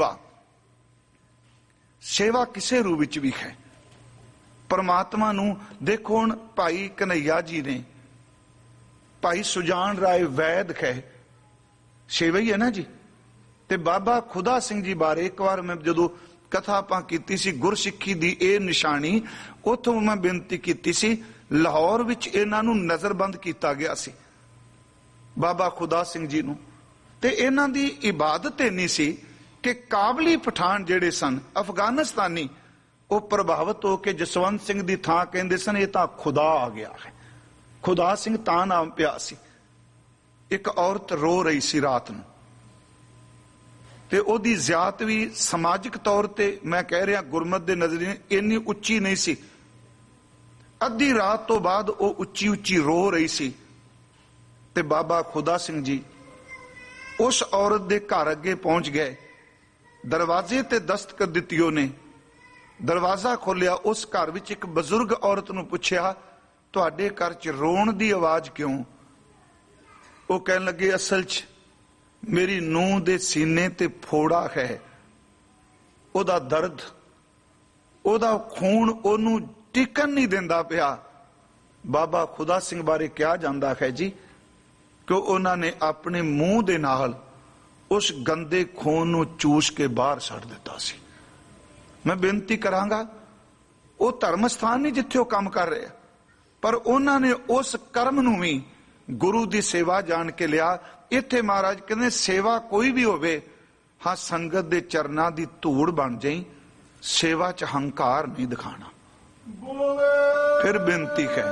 ਸੇਵਾ ਕਿਸੇ ਰੂਪ ਵਿੱਚ ਵੀ ਹੈ। ਪਰਮਾਤਮਾ ਨੂੰ ਦੇਖੋ, ਹੁਣ ਭਾਈ ਕਨਈਆ ਜੀ ਨੇ, ਭਾਈ ਸੁਜਾਨ ਰਾਏ ਵੈਦ ਹੈ, ਸੇਵਾ ਹੀ ਹੈ ਨਾ ਜੀ। ਤੇ ਬਾਬਾ ਖੁਦਾ ਸਿੰਘ ਜੀ ਬਾਰੇ ਇੱਕ ਵਾਰ ਮੈਂ ਜਦੋਂ ਕਥਾ ਆਪਾਂ ਕੀਤੀ ਸੀ, ਗੁਰਸਿੱਖੀ ਦੀ ਇਹ ਨਿਸ਼ਾਨੀ, ਉੱਥੋਂ ਮੈਂ ਬੇਨਤੀ ਕੀਤੀ ਸੀ, ਲਾਹੌਰ ਵਿੱਚ ਇਹਨਾਂ ਨੂੰ ਨਜ਼ਰਬੰਦ ਕੀਤਾ ਗਿਆ ਸੀ, ਬਾਬਾ ਖੁਦਾ ਸਿੰਘ ਜੀ ਨੂੰ। ਤੇ ਇਹਨਾਂ ਦੀ ਇਬਾਦਤ ਇੰਨੀ ਸੀ ਕਿ ਕਾਬਲੀ ਪਠਾਨ ਜਿਹੜੇ ਸਨ ਅਫਗਾਨਿਸਤਾਨੀ, ਉਹ ਪ੍ਰਭਾਵਿਤ ਹੋ ਕੇ ਜਸਵੰਤ ਸਿੰਘ ਦੀ ਥਾਂ ਕਹਿੰਦੇ ਸਨ ਇਹ ਤਾਂ ਖੁਦਾ ਆ ਗਿਆ ਹੈ। ਖੁਦਾ ਸਿੰਘ ਤਾਂ ਨਾਮ ਪਿਆ ਸੀ। ਇੱਕ ਔਰਤ ਰੋ ਰਹੀ ਸੀ ਰਾਤ ਨੂੰ, ਤੇ ਉਹਦੀ ਜ਼ਿਆਤ ਵੀ ਸਮਾਜਿਕ ਤੌਰ ਤੇ, ਮੈਂ ਕਹਿ ਰਿਹਾ ਗੁਰਮਤ ਦੇ ਨਜ਼ਰੀਏ, ਇੰਨੀ ਉੱਚੀ ਨਹੀਂ ਸੀ। ਅੱਧੀ ਰਾਤ ਤੋਂ ਬਾਅਦ ਉਹ ਉੱਚੀ ਉੱਚੀ ਰੋ ਰਹੀ ਸੀ। ਤੇ ਬਾਬਾ ਖੁਦਾ ਸਿੰਘ ਜੀ ਉਸ ਔਰਤ ਦੇ ਘਰ ਅੱਗੇ ਪਹੁੰਚ ਗਏ। ਦਰਵਾਜ਼ੇ ਤੇ ਦਸਤਕ ਦਿੱਤੀ ਉਹਨੇ, ਦਰਵਾਜ਼ਾ ਖੋਲਿਆ। ਉਸ ਘਰ ਵਿੱਚ ਇੱਕ ਬਜ਼ੁਰਗ ਔਰਤ ਨੂੰ ਪੁੱਛਿਆ, ਤੁਹਾਡੇ ਘਰ 'ਚ ਰੋਣ ਦੀ ਆਵਾਜ਼ ਕਿਉਂ? ਉਹ ਕਹਿਣ ਲੱਗੇ, ਅਸਲ 'ਚ ਮੇਰੀ ਨੂੰਹ ਦੇ ਸੀਨੇ ਤੇ ਫੋੜਾ ਹੈ, ਉਹਦਾ ਦਰਦ, ਉਹਦਾ ਖੂਨ ਉਹਨੂੰ ਟਿਕਣ ਨਹੀਂ ਦਿੰਦਾ ਪਿਆ। ਬਾਬਾ ਖੁਦਾ ਸਿੰਘ ਬਾਰੇ ਕਿਹਾ ਜਾਂਦਾ ਹੈ ਜੀ ਕਿ ਉਹਨਾਂ ਨੇ ਆਪਣੇ ਮੂੰਹ ਦੇ ਨਾਲ ਉਸ ਗੰਦੇ ਖੂਨ ਨੂੰ ਚੂਸ ਕੇ ਬਾਹਰ ਛੱਡ ਦਿੱਤਾ ਸੀ। ਮੈਂ ਬੇਨਤੀ ਕਰਾਂਗਾ, ਉਹ ਧਰਮ ਸਥਾਨ ਨਹੀਂ ਜਿੱਥੇ ਉਹ ਕੰਮ ਕਰ ਰਹੇ, ਪਰ ਉਹਨਾਂ ਨੇ ਉਸ ਕਰਮ ਨੂੰ ਵੀ ਗੁਰੂ ਦੀ ਸੇਵਾ ਜਾਣ ਕੇ ਲਿਆ। ਇੱਥੇ ਮਹਾਰਾਜ ਕਹਿੰਦੇ ਸੇਵਾ ਕੋਈ ਵੀ ਹੋਵੇ, ਹਾਂ ਸੰਗਤ ਦੇ ਚਰਨਾਂ ਦੀ ਧੂੜ ਬਣ ਜਾਈ, ਸੇਵਾ 'ਚ ਹੰਕਾਰ ਨਹੀਂ ਦਿਖਾਣਾ। ਫਿਰ ਬੇਨਤੀ ਹੈ,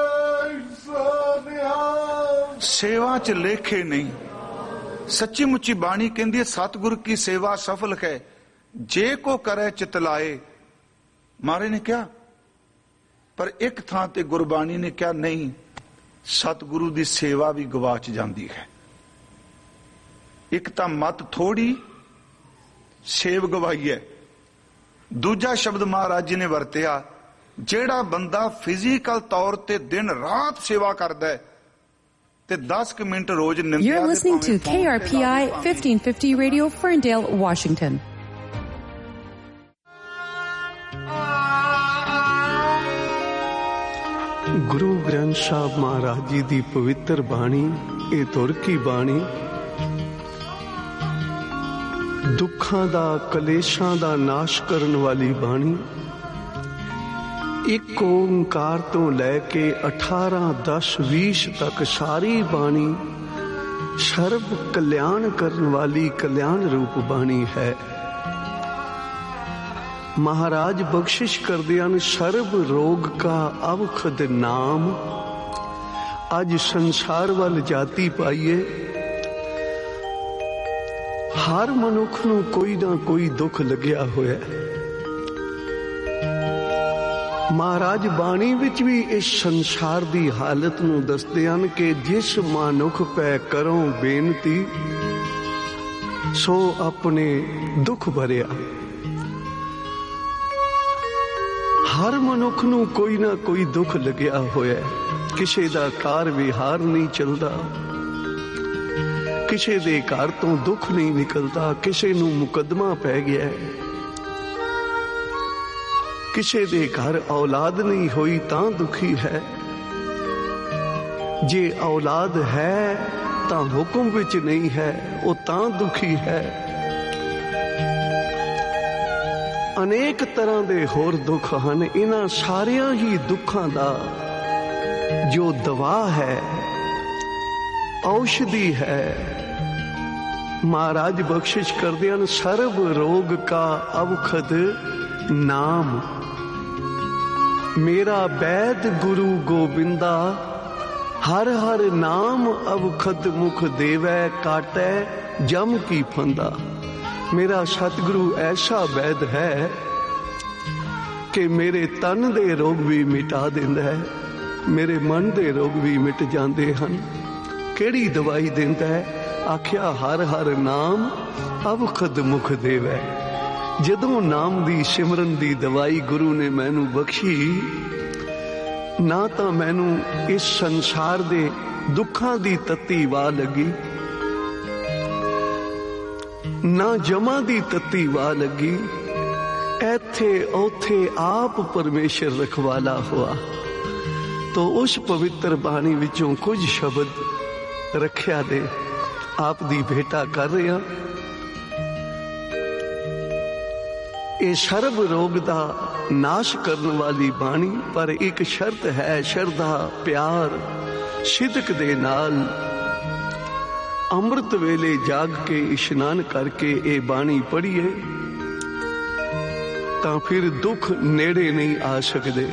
ਸੇਵਾ 'ਚ ਲੇਖੇ ਨਹੀਂ। ਸੱਚੀ ਮੁੱਚੀ ਬਾਣੀ ਕਹਿੰਦੀ ਹੈ, ਸਤਿਗੁਰ ਕੀ ਸੇਵਾ ਸਫਲ ਹੈ ਜੇ ਕੋ ਕਰੇ ਚਿਤ ਲਾਏ। ਮਹਾਰਾਜ ਨੇ ਕਿਹਾ, ਪਰ ਇੱਕ ਥਾਂ ਤੇ ਗੁਰਬਾਣੀ ਨੇ ਕਿਹਾ ਨਹੀਂ, ਸਤਿਗੁਰੂ ਦੀ ਸੇਵਾ ਵੀ ਗਵਾਚ ਜਾਂਦੀ ਹੈ। ਇੱਕ ਤਾਂ ਮਤ ਥੋੜੀ, ਸੇਵ ਗਵਾਈ ਹੈ। ਦੂਜਾ ਸ਼ਬਦ ਮਹਾਰਾਜ ਜੀ ਨੇ ਵਰਤਿਆ, ਜਿਹੜਾ ਬੰਦਾ ਫਿਜ਼ੀਕਲ ਤੌਰ ਤੇ ਦਿਨ ਰਾਤ ਸੇਵਾ ਕਰਦਾ ਹੈ ਤੇ 10 ਮਿੰਟ ਰੋਜ਼ ਨਿੰਦਿਆ। You're listening to KRPI 1550 Radio, Ferndale, Washington. Guru Granth Sahib Maharaj ji ਦੀ ਪਵਿੱਤਰ ਬਾਣੀ, ਇਹ ਤੁਰ ਕੀ ਬਾਣੀ, ਦੁੱਖਾਂ ਦਾ, ਕਲੇਸ਼ਾਂ ਦਾ ਨਾਸ਼ ਕਰਨ ਵਾਲੀ ਬਾਣੀ। ਇੱਕ ਓੰਕਾਰ ਤੋਂ ਲੈ ਕੇ 18, 10, 20 ਤੱਕ ਸਾਰੀ ਬਾਣੀ ਸਰਬ ਕਲਿਆਣ ਕਰਨ ਵਾਲੀ ਕਲਿਆਣ ਰੂਪ ਬਾਣੀ ਹੈ। महाराज बख्शिश करदे हन, सर्ब रोग का अवखद नाम। अज संसार वाल जाती पाईए, हर मनुख नूं कोई ना कोई दुख लग्या होया। महाराज बाणी विच भी इस संसार दी हालत नूं दसदे हन कि जिस मनुख पै करो बेनती, सो अपने दुख भरिया। हर मनुख नूं कोई ना कोई दुख लग्या होया। किसे दा कार विहार नहीं चलदा, किसे दे घर तो दुख नहीं निकलता, किसे नूं मुकदमा पै गया है, किसे दे घर औलाद नहीं होई तां दुखी है। जे औलाद है तां हुक्म विच नहीं है, वो तां दुखी है। अनेक तरह दे होर दुख हन। इन्हां सारियां ही दुखां दा जो दवा है, औषधि है, महाराज बख्शिश करदे हन, सर्व रोग का अवखद नाम। मेरा वैद गुरु गोबिंदा, हर हर नाम अवखद मुख देवै, काटै जम की फंदा। मेरा सतगुरु ऐसा वैद है कि मेरे तन दे रोग भी मिटा दिंदा है, मेरे मन दे रोग भी मिट जाते हैं। केड़ी दवाई दिंदा है? आख्या हर हर नाम अवखद मुख देवै। जदों नाम दी सिमरन दी दवाई गुरु ने मैनू बख्शी, ना तो मैनू इस संसार दे दुखां दी तत्ती वाह लगी, ना जमा दी तत्ती वाह लगी। ऐथे औथे आप परमेश्वर रखवाला हुआ। तो उस पवित्र बाणी विचों कुछ शब्द रखिया दे आप दी भेटा कर रहे हैं। ये सर्व रोग दा नाश करने वाली बाणी, पर एक शर्त है, श्रद्धा प्यार सिदक दे नाल अमृत वेले जाग के इशनान करके ये बाणी पढ़िए, तां फिर दुख नेड़े नहीं आ सकते।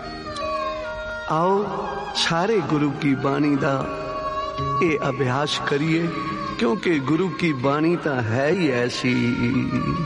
आओ सारे गुरु की बाणी दा ये अभ्यास करिए, क्योंकि गुरु की बाणी तो है ही ऐसी।